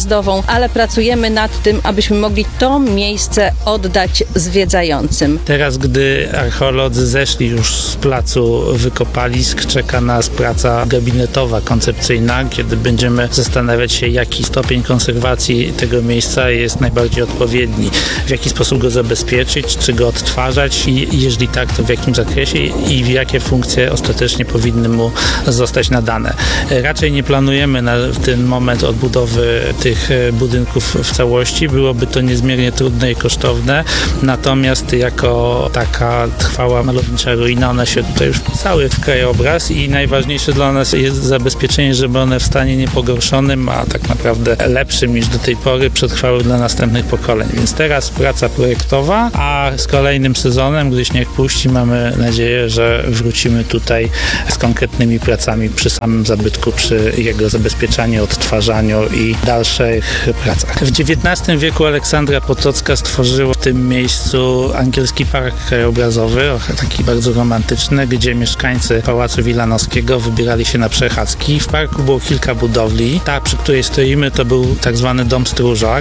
przejazdową, ale pracujemy nad tym, abyśmy mogli to miejsce oddać zwiedzającym. Teraz, gdy archeolodzy zeszli już z placu wykopalisk, czeka nas praca gabinetowa, koncepcyjna, kiedy będziemy zastanawiać się, jaki stopień konserwacji tego miejsca jest najbardziej odpowiedni, w jaki sposób go zabezpieczyć, czy go odtwarzać i jeżeli tak, to w jakim zakresie i w jakie funkcje ostatecznie powinny mu zostać nadane. Raczej nie planujemy na ten moment odbudowy tych budynków w całości. Byłoby to niezmiernie trudne i kosztowne, natomiast jako taka trwała malownicza ruina, one się tutaj już wpisały w krajobraz i najważniejsze dla nas jest zabezpieczenie, żeby one w stanie niepogorszonym, a tak naprawdę lepszym niż do tej pory przetrwały dla następnych pokoleń. Więc teraz praca projektowa, a z kolejnym sezonem, gdy śnieg puści, mamy nadzieję, że wrócimy tutaj z konkretnymi pracami przy samym zabytku, przy jego zabezpieczaniu, odtwarzaniu i dalszych pracach. W XIX wieku Aleksandra Potocka stworzyła w tym miejscu angielski park krajobrazowy, taki bardzo romantyczny, gdzie mieszkańcy Pałacu Wilanowskiego wybierali się na przechadzki. W parku było kilka budowli. Ta, przy której stoimy, to był tak zwany dom stróża,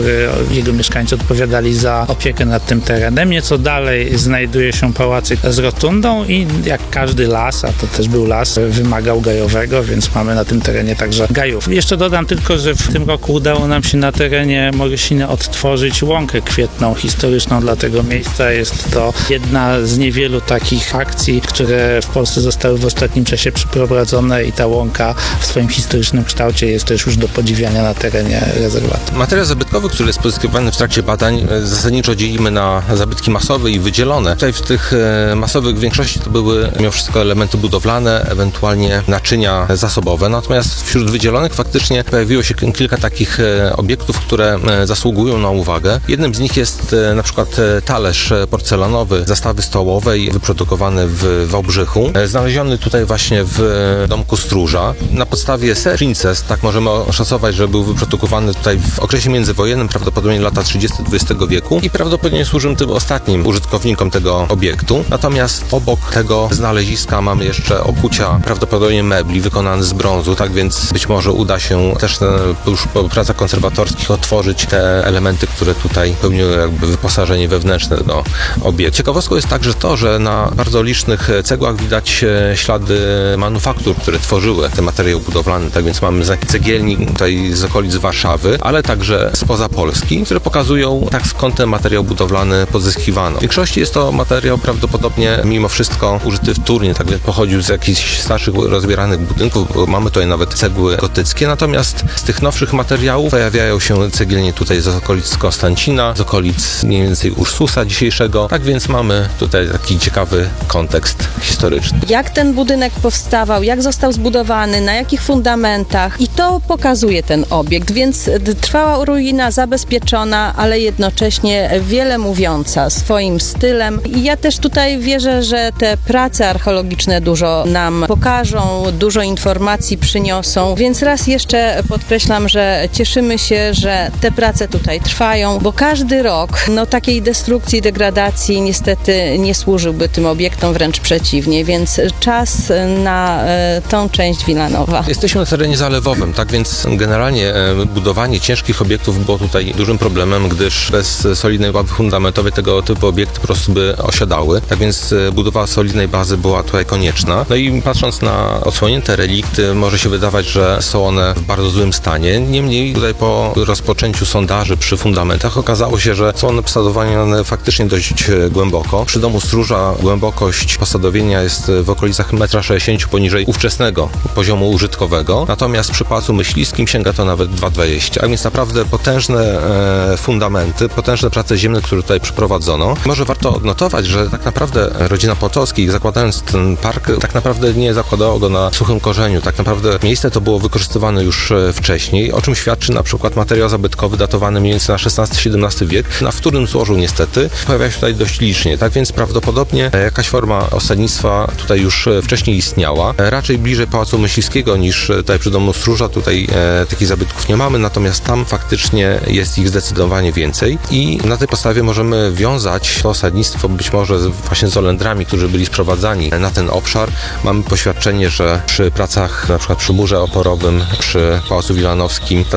jego mieszkańcy odpowiadali za opiekę nad tym terenem. Nieco dalej znajduje się pałacyk z rotundą i jak każdy las, a to też był las, wymagał gajowego, więc mamy na tym terenie także gajów. Jeszcze dodam tylko, że w tym roku udało nam się na terenie Morysiny odtworzyć łąkę kwietną historyczną dla tego miejsca. Jest to jedna z niewielu takich akcji, które w Polsce zostały w ostatnim czasie przeprowadzone i ta łąka w swoim historycznym kształcie jest też już do podziwiania na terenie rezerwatu. Materiał zabytkowy, który jest pozyskiwany w trakcie badań, zasadniczo dzielimy na zabytki masowe i wydzielone. Tutaj w tych masowych w większości to były mimo wszystko elementy budowlane, ewentualnie naczynia zasobowe, natomiast wśród wydzielonych faktycznie pojawiło się kilka takich obiektów, które zasługują na uwagę. Jednym z nich jest na przykład talerz porcelanowy zastawy stołowej wyprodukowany w Wałbrzychu, znaleziony tutaj właśnie w domku stróża. Na podstawie serii Princess, tak możemy oszacować, że był wyprodukowany tutaj w okresie międzywojennym, prawdopodobnie lata 30 XX wieku i prawdopodobnie służył tym ostatnim użytkownikom tego obiektu. Natomiast obok tego znaleziska mamy jeszcze okucia prawdopodobnie mebli wykonane z brązu, tak więc być może uda się też już po pracach konserwatorskich otworzyć te elementy, które tutaj pełniły jakby wyposażenie wewnętrzne tego obiektu. Ciekawostką jest także to, że na bardzo licznych cegłach widać ślady manufaktur, które tworzyły te materiały budowlane, tak więc mamy znaki cegielni tutaj z okolic Warszawy, ale także spoza Polski, które pokazują, tak skąd ten materiał budowlany pozyskiwano. W większości jest to materiał prawdopodobnie mimo wszystko użyty wtórnie, tak więc pochodził z jakichś starszych rozbieranych budynków, bo mamy tutaj nawet cegły gotyckie, natomiast z tych nowszych materiałów pojawiają się cegielnie tutaj z okolic Konstancina, z okolic mniej więcej Ursusa dzisiejszego, tak więc mamy tutaj taki ciekawy kontekst historyczny. Jak ten budynek powstawał, jak został zbudowany, na jakich fundamentach i to pokazuje ten obiekt, więc trwała ruina zabezpieczona, ale jednocześnie wiele mówiąca swoim stylem i ja też tutaj wierzę, że te prace archeologiczne dużo nam pokażą, dużo informacji przyniosą, więc raz jeszcze podkreślam, że cieszymy się, że te prace tutaj trwają, bo każdy rok takiej destrukcji, degradacji niestety nie służyłby tym obiektom, wręcz przeciwnie, więc czas na tą część Wilanowa. Jesteśmy na terenie zalewowym, tak więc generalnie budowanie ciężkich obiektów było tutaj dużym problemem, gdyż bez solidnej ławy fundamentowej tego typu obiekty po prostu by osiadały, tak więc budowa solidnej bazy była tutaj konieczna. No i patrząc na odsłonięte relikty, może się wydawać, że są one w bardzo złym stanie. Niemniej tutaj po rozpoczęciu sondaży przy fundamentach okazało się, że są one posadowione faktycznie dość głęboko. Przy domu stróża głębokość posadowienia jest w okolicach 1,60 m poniżej ówczesnego poziomu użytkowego, natomiast przy Pałacu Myśliwskim sięga to nawet 2,20 m. A więc naprawdę potężne fundamenty, potężne prace ziemne, które tutaj przeprowadzono. Może warto odnotować, że tak naprawdę rodzina Potockich, zakładając ten park, tak naprawdę nie zakładała go na suchym korzeniu. Tak naprawdę miejsce to było wykorzystywane już wcześniej, o czym świadczy na przykład materiał zabytkowy datowany mniej więcej na XVI-XVII wiek, na wtórnym złożu niestety pojawia się tutaj dość licznie. Tak więc prawdopodobnie jakaś forma osadnictwa tutaj już wcześniej istniała. Raczej bliżej Pałacu Myśliwskiego niż tutaj przy domu stróża. Tutaj takich zabytków nie mamy, natomiast tam faktycznie jest ich zdecydowanie więcej i na tej podstawie możemy wiązać to osadnictwo być może właśnie z Olendrami, którzy byli sprowadzani na ten obszar. Mamy poświadczenie, że przy pracach na przykład przy murze oporowym, przy Pałacu Wilanowskim ta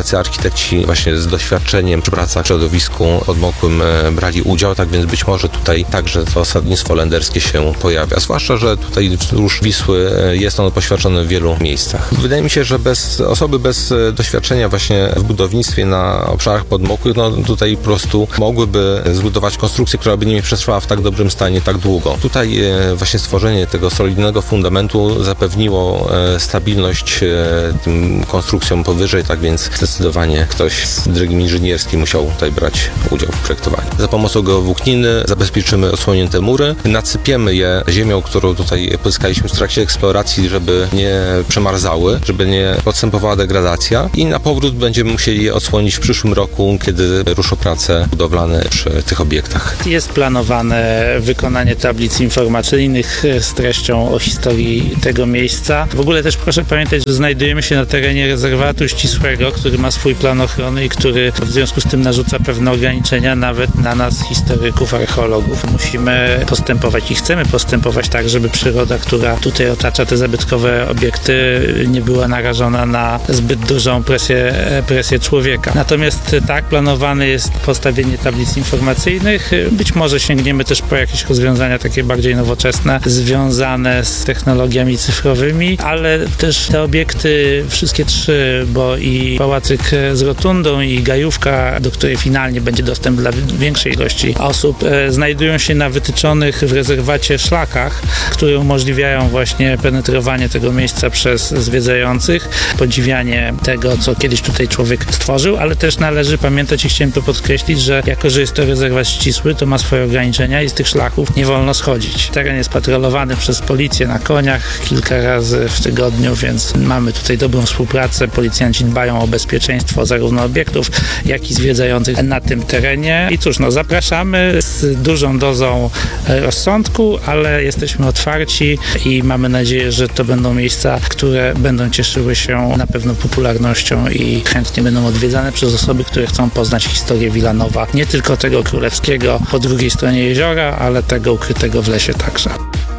jacy architekci właśnie z doświadczeniem przy pracach w środowisku podmokłym brali udział, tak więc być może tutaj także to osadnictwo lenderskie się pojawia. Zwłaszcza, że tutaj wzdłuż Wisły jest ono poświadczone w wielu miejscach. Wydaje mi się, że osoby bez doświadczenia właśnie w budownictwie na obszarach podmokłych, no tutaj po prostu mogłyby zbudować konstrukcję, która by nie przetrwała w tak dobrym stanie tak długo. Tutaj właśnie stworzenie tego solidnego fundamentu zapewniło stabilność tym konstrukcjom powyżej, tak więc zdecydowanie ktoś z drogim inżynierskim musiał tutaj brać udział w projektowaniu. Za pomocą geowłókniny zabezpieczymy odsłonięte mury, nasypiemy je ziemią, którą tutaj pozyskaliśmy w trakcie eksploracji, żeby nie przemarzały, żeby nie podstępowała degradacja i na powrót będziemy musieli je odsłonić w przyszłym roku, kiedy ruszą prace budowlane przy tych obiektach. Jest planowane wykonanie tablic informacyjnych z treścią o historii tego miejsca. W ogóle też proszę pamiętać, że znajdujemy się na terenie rezerwatu ścisłego, który ma swój plan ochrony i który w związku z tym narzuca pewne ograniczenia nawet na nas, historyków, archeologów. Musimy postępować i chcemy postępować tak, żeby przyroda, która tutaj otacza te zabytkowe obiekty, nie była narażona na zbyt dużą presję człowieka. Natomiast tak, planowane jest postawienie tablic informacyjnych. Być może sięgniemy też po jakieś rozwiązania takie bardziej nowoczesne, związane z technologiami cyfrowymi, ale też te obiekty, wszystkie trzy, bo i pałacyk z rotundą i gajówka, do której finalnie będzie dostęp dla większej ilości osób, znajdują się na wytyczonych w rezerwacie szlakach, które umożliwiają właśnie penetrowanie tego miejsca przez zwiedzających, podziwianie tego, co kiedyś tutaj człowiek stworzył, ale też należy pamiętać i chciałem to podkreślić, że jako, że jest to rezerwat ścisły, to ma swoje ograniczenia i z tych szlaków nie wolno schodzić. Teren jest patrolowany przez policję na koniach kilka razy w tygodniu, więc mamy tutaj dobrą współpracę. Policjanci dbają o bezpieczeństwo zarówno obiektów, jak i zwiedzających na tym terenie. I cóż, zapraszamy z dużą dozą rozsądku, ale jesteśmy otwarci i mamy nadzieję, że to będą miejsca, które będą cieszyły się na pewno popularnością i chętnie będą odwiedzane przez osoby, które chcą poznać historię Wilanowa. Nie tylko tego królewskiego po drugiej stronie jeziora, ale tego ukrytego w lesie także.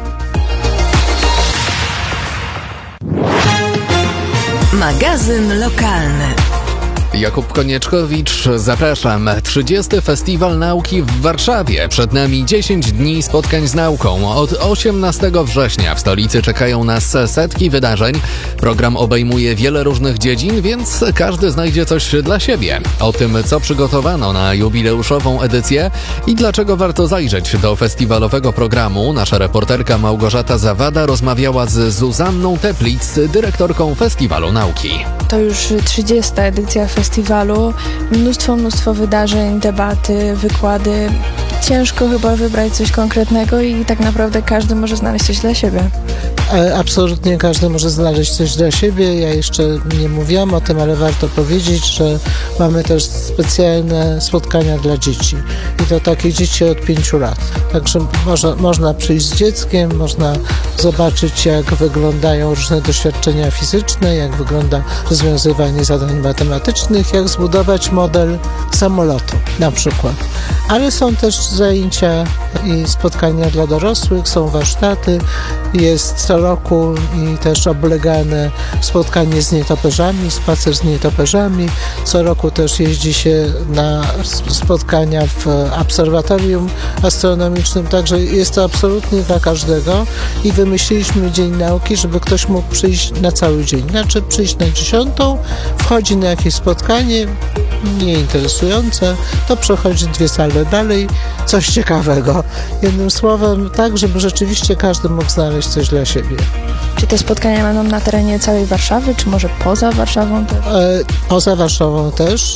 Magazyn lokalny. Jakub Konieczkowicz, zapraszam. 30. Festiwal Nauki w Warszawie. Przed nami 10 dni spotkań z nauką. Od 18 września w stolicy czekają nas setki wydarzeń. Program obejmuje wiele różnych dziedzin, więc każdy znajdzie coś dla siebie. O tym, co przygotowano na jubileuszową edycję i dlaczego warto zajrzeć do festiwalowego programu, nasza reporterka Małgorzata Zawada rozmawiała z Zuzanną Teplic, dyrektorką Festiwalu Nauki. To już 30. edycja festiwalu. Mnóstwo wydarzeń, debaty, wykłady. Ciężko chyba wybrać coś konkretnego i tak naprawdę każdy może znaleźć coś dla siebie. Absolutnie każdy może znaleźć coś dla siebie. Ja jeszcze nie mówiłam o tym, ale warto powiedzieć, że mamy też specjalne spotkania dla dzieci. I to takie dzieci od 5 lat. Także można przyjść z dzieckiem, można zobaczyć, jak wyglądają różne doświadczenia fizyczne, jak wygląda rozwiązywanie zadań matematycznych, jak zbudować model samolotu na przykład. Ale są też zajęcia i spotkania dla dorosłych, są warsztaty, jest co roku i też oblegane spotkanie z nietoperzami, spacer z nietoperzami. Co roku też jeździ się na spotkania w obserwatorium astronomicznym, także jest to absolutnie dla każdego i wymyśliliśmy Dzień Nauki, żeby ktoś mógł przyjść na cały dzień. Znaczy przyjść na 10, wchodzi na jakieś spotkanie nieinteresujące, to przechodzi 2 sale dalej, coś ciekawego. Jednym słowem, tak, żeby rzeczywiście każdy mógł znaleźć coś dla siebie. Czy te spotkania będą na terenie całej Warszawy, czy może poza Warszawą też? Poza Warszawą też.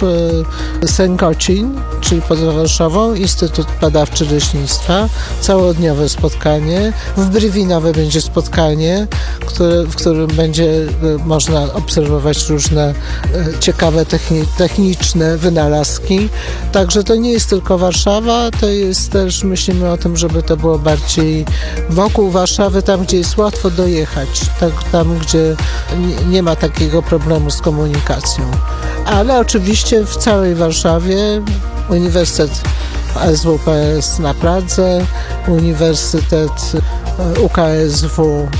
Sękocin, czyli poza Warszawą, Instytut Badawczy Leśnictwa, całodniowe spotkanie. W Brywinowie będzie spotkanie, w którym będzie można obserwować różne ciekawe techniczne wynalazki. Także to nie jest tylko Warszawa, to jest też, myślimy o tym, żeby to było bardziej wokół Warszawy, tam gdzie jest łatwo dojechać, tam gdzie nie ma takiego problemu z komunikacją. Ale oczywiście w całej Warszawie Uniwersytet SWPS na Pradze, Uniwersytet UKSW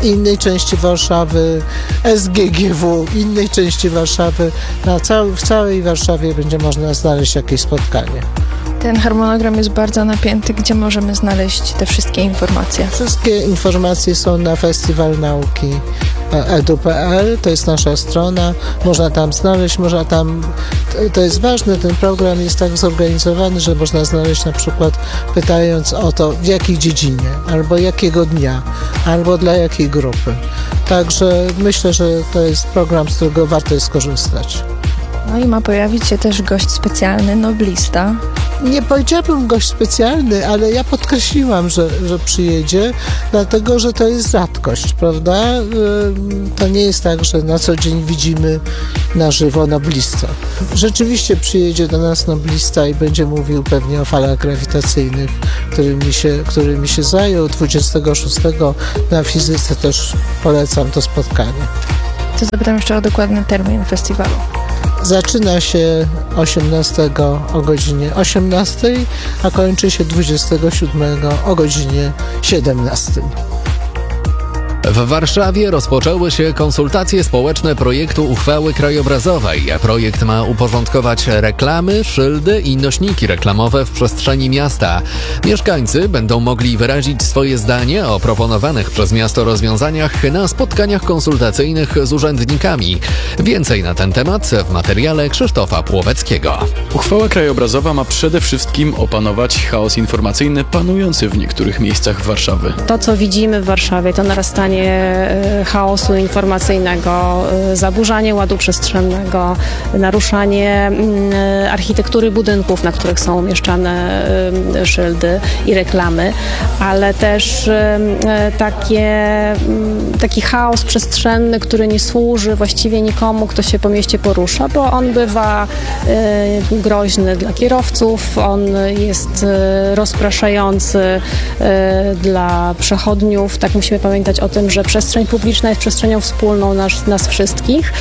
innej części Warszawy, SGGW, innej części Warszawy. W całej Warszawie będzie można znaleźć jakieś spotkanie. Ten harmonogram jest bardzo napięty, gdzie możemy znaleźć te wszystkie informacje. Wszystkie informacje są na Festiwal Nauki edu.pl, to jest nasza strona, można tam znaleźć, to jest ważne, ten program jest tak zorganizowany, że można znaleźć na przykład pytając o to, w jakiej dziedzinie, albo jakiego dnia, albo dla jakiej grupy. Także myślę, że to jest program, z którego warto jest skorzystać. No i ma pojawić się też gość specjalny, noblista. Nie powiedziałabym gość specjalny, ale ja podkreśliłam, że przyjedzie, dlatego że to jest rzadkość, prawda? To nie jest tak, że na co dzień widzimy na żywo noblistę. Rzeczywiście przyjedzie do nas noblista i będzie mówił pewnie o falach grawitacyjnych, którymi się zajął. 26 na fizyce też polecam to spotkanie. To zapytam jeszcze o dokładny termin festiwalu. Zaczyna się 18 o godzinie 18, a kończy się 27 o godzinie 17. W Warszawie rozpoczęły się konsultacje społeczne projektu uchwały krajobrazowej. Projekt ma uporządkować reklamy, szyldy i nośniki reklamowe w przestrzeni miasta. Mieszkańcy będą mogli wyrazić swoje zdanie o proponowanych przez miasto rozwiązaniach na spotkaniach konsultacyjnych z urzędnikami. Więcej na ten temat w materiale Krzysztofa Płoweckiego. Uchwała krajobrazowa ma przede wszystkim opanować chaos informacyjny panujący w niektórych miejscach Warszawy. To, co widzimy w Warszawie, to narastanie chaosu informacyjnego, zaburzanie ładu przestrzennego, naruszanie architektury budynków, na których są umieszczane szyldy i reklamy, ale też taki chaos przestrzenny, który nie służy właściwie nikomu, kto się po mieście porusza, bo on bywa groźny dla kierowców, on jest rozpraszający dla przechodniów. Tak musimy pamiętać o tym, że przestrzeń publiczna jest przestrzenią wspólną nas wszystkich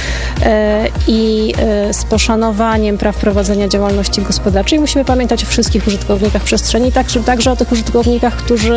i z poszanowaniem praw prowadzenia działalności gospodarczej musimy pamiętać o wszystkich użytkownikach przestrzeni, także o tych użytkownikach, którzy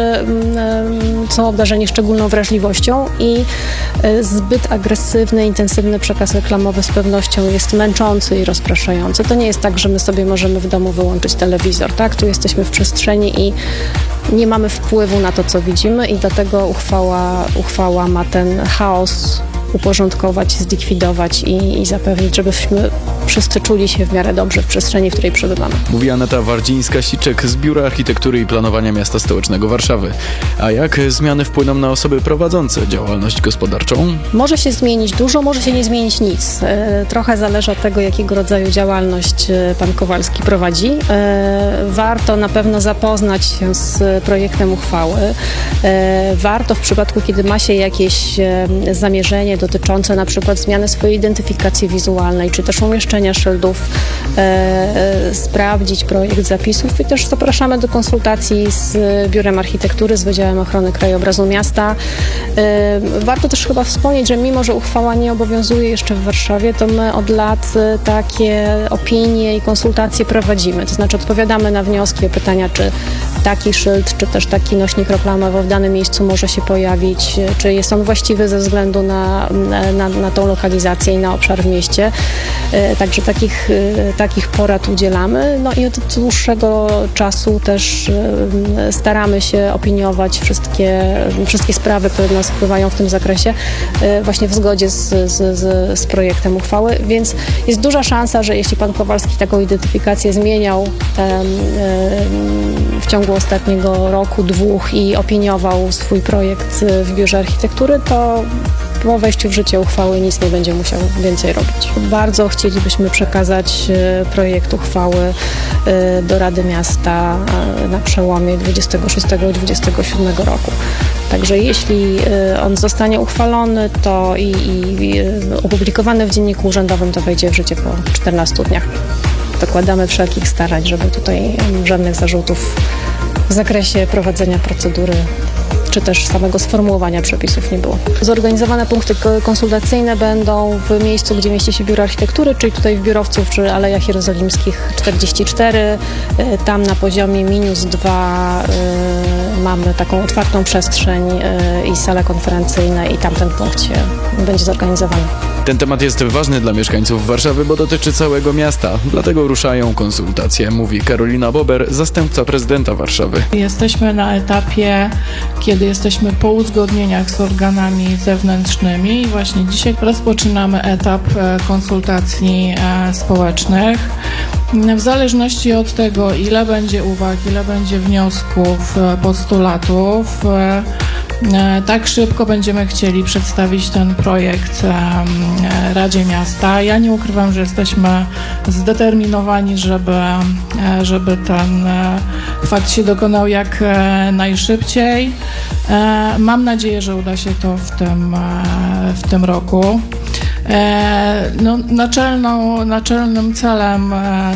są obdarzeni szczególną wrażliwością i zbyt agresywny, intensywny przekaz reklamowy z pewnością jest męczący i rozpraszający. To nie jest tak, że my sobie możemy w domu wyłączyć telewizor, tak? Tu jesteśmy w przestrzeni i nie mamy wpływu na to, co widzimy i dlatego uchwała ma ten chaos uporządkować, zlikwidować i zapewnić, żebyśmy wszyscy czuli się w miarę dobrze w przestrzeni, w której przebywamy. Mówi Aneta Wardzińska-Siczek z Biura Architektury i Planowania Miasta Stołecznego Warszawy. A jak zmiany wpłyną na osoby prowadzące działalność gospodarczą? Może się zmienić dużo, może się nie zmienić nic. Trochę zależy od tego, jakiego rodzaju działalność pan Kowalski prowadzi. Warto na pewno zapoznać się z projektem uchwały. Warto w przypadku, kiedy ma się jakieś zamierzenie dotyczące na przykład zmiany swojej identyfikacji wizualnej, czy też umieszczenia szyldów, sprawdzić projekt zapisów i też zapraszamy do konsultacji z Biurem Architektury, z Wydziałem Ochrony Krajobrazu Miasta. Warto też chyba wspomnieć, że mimo, że uchwała nie obowiązuje jeszcze w Warszawie, to my od lat takie opinie i konsultacje prowadzimy, to znaczy odpowiadamy na wnioski o pytania, czy taki szyld, czy też taki nośnik reklamowy w danym miejscu może się pojawić, czy jest on właściwy ze względu na tą lokalizację i na obszar w mieście. Także takich porad udzielamy. No i od dłuższego czasu też staramy się opiniować wszystkie sprawy, które do nas wpływają w tym zakresie, właśnie w zgodzie z projektem uchwały, więc jest duża szansa, że jeśli pan Kowalski taką identyfikację zmieniał w ciągu ostatniego roku, dwóch i opiniował swój projekt w Biurze Architektury, to po wejściu w życie uchwały nic nie będzie musiał więcej robić. Bardzo chcielibyśmy przekazać projekt uchwały do Rady Miasta na przełomie 26 i 27 roku. Także jeśli on zostanie uchwalony to i opublikowany w Dzienniku Urzędowym, to wejdzie w życie po 14 dniach. Dokładamy wszelkich starań, żeby tutaj żadnych zarzutów w zakresie prowadzenia procedury czy też samego sformułowania przepisów nie było. Zorganizowane punkty konsultacyjne będą w miejscu, gdzie mieści się Biuro Architektury, czyli tutaj w Biurowcu przy Alejach Jerozolimskich 44. Tam na poziomie -2 mamy taką otwartą przestrzeń i salę konferencyjne i tamten punkt się będzie zorganizowany. Ten temat jest ważny dla mieszkańców Warszawy, bo dotyczy całego miasta. Dlatego ruszają konsultacje, mówi Karolina Bober, zastępca prezydenta Warszawy. Jesteśmy na etapie, kiedy jesteśmy po uzgodnieniach z organami zewnętrznymi i właśnie dzisiaj rozpoczynamy etap konsultacji społecznych. W zależności od tego, ile będzie uwag, ile będzie wniosków, postulatów, tak szybko będziemy chcieli przedstawić ten projekt Radzie Miasta. Ja nie ukrywam, że jesteśmy zdeterminowani, żeby ten fakt się dokonał jak najszybciej. Mam nadzieję, że uda się to w tym roku. Naczelnym celem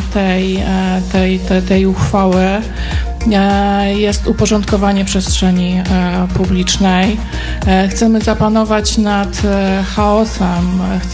tej uchwały jest uporządkowanie przestrzeni publicznej. Chcemy zapanować nad chaosem.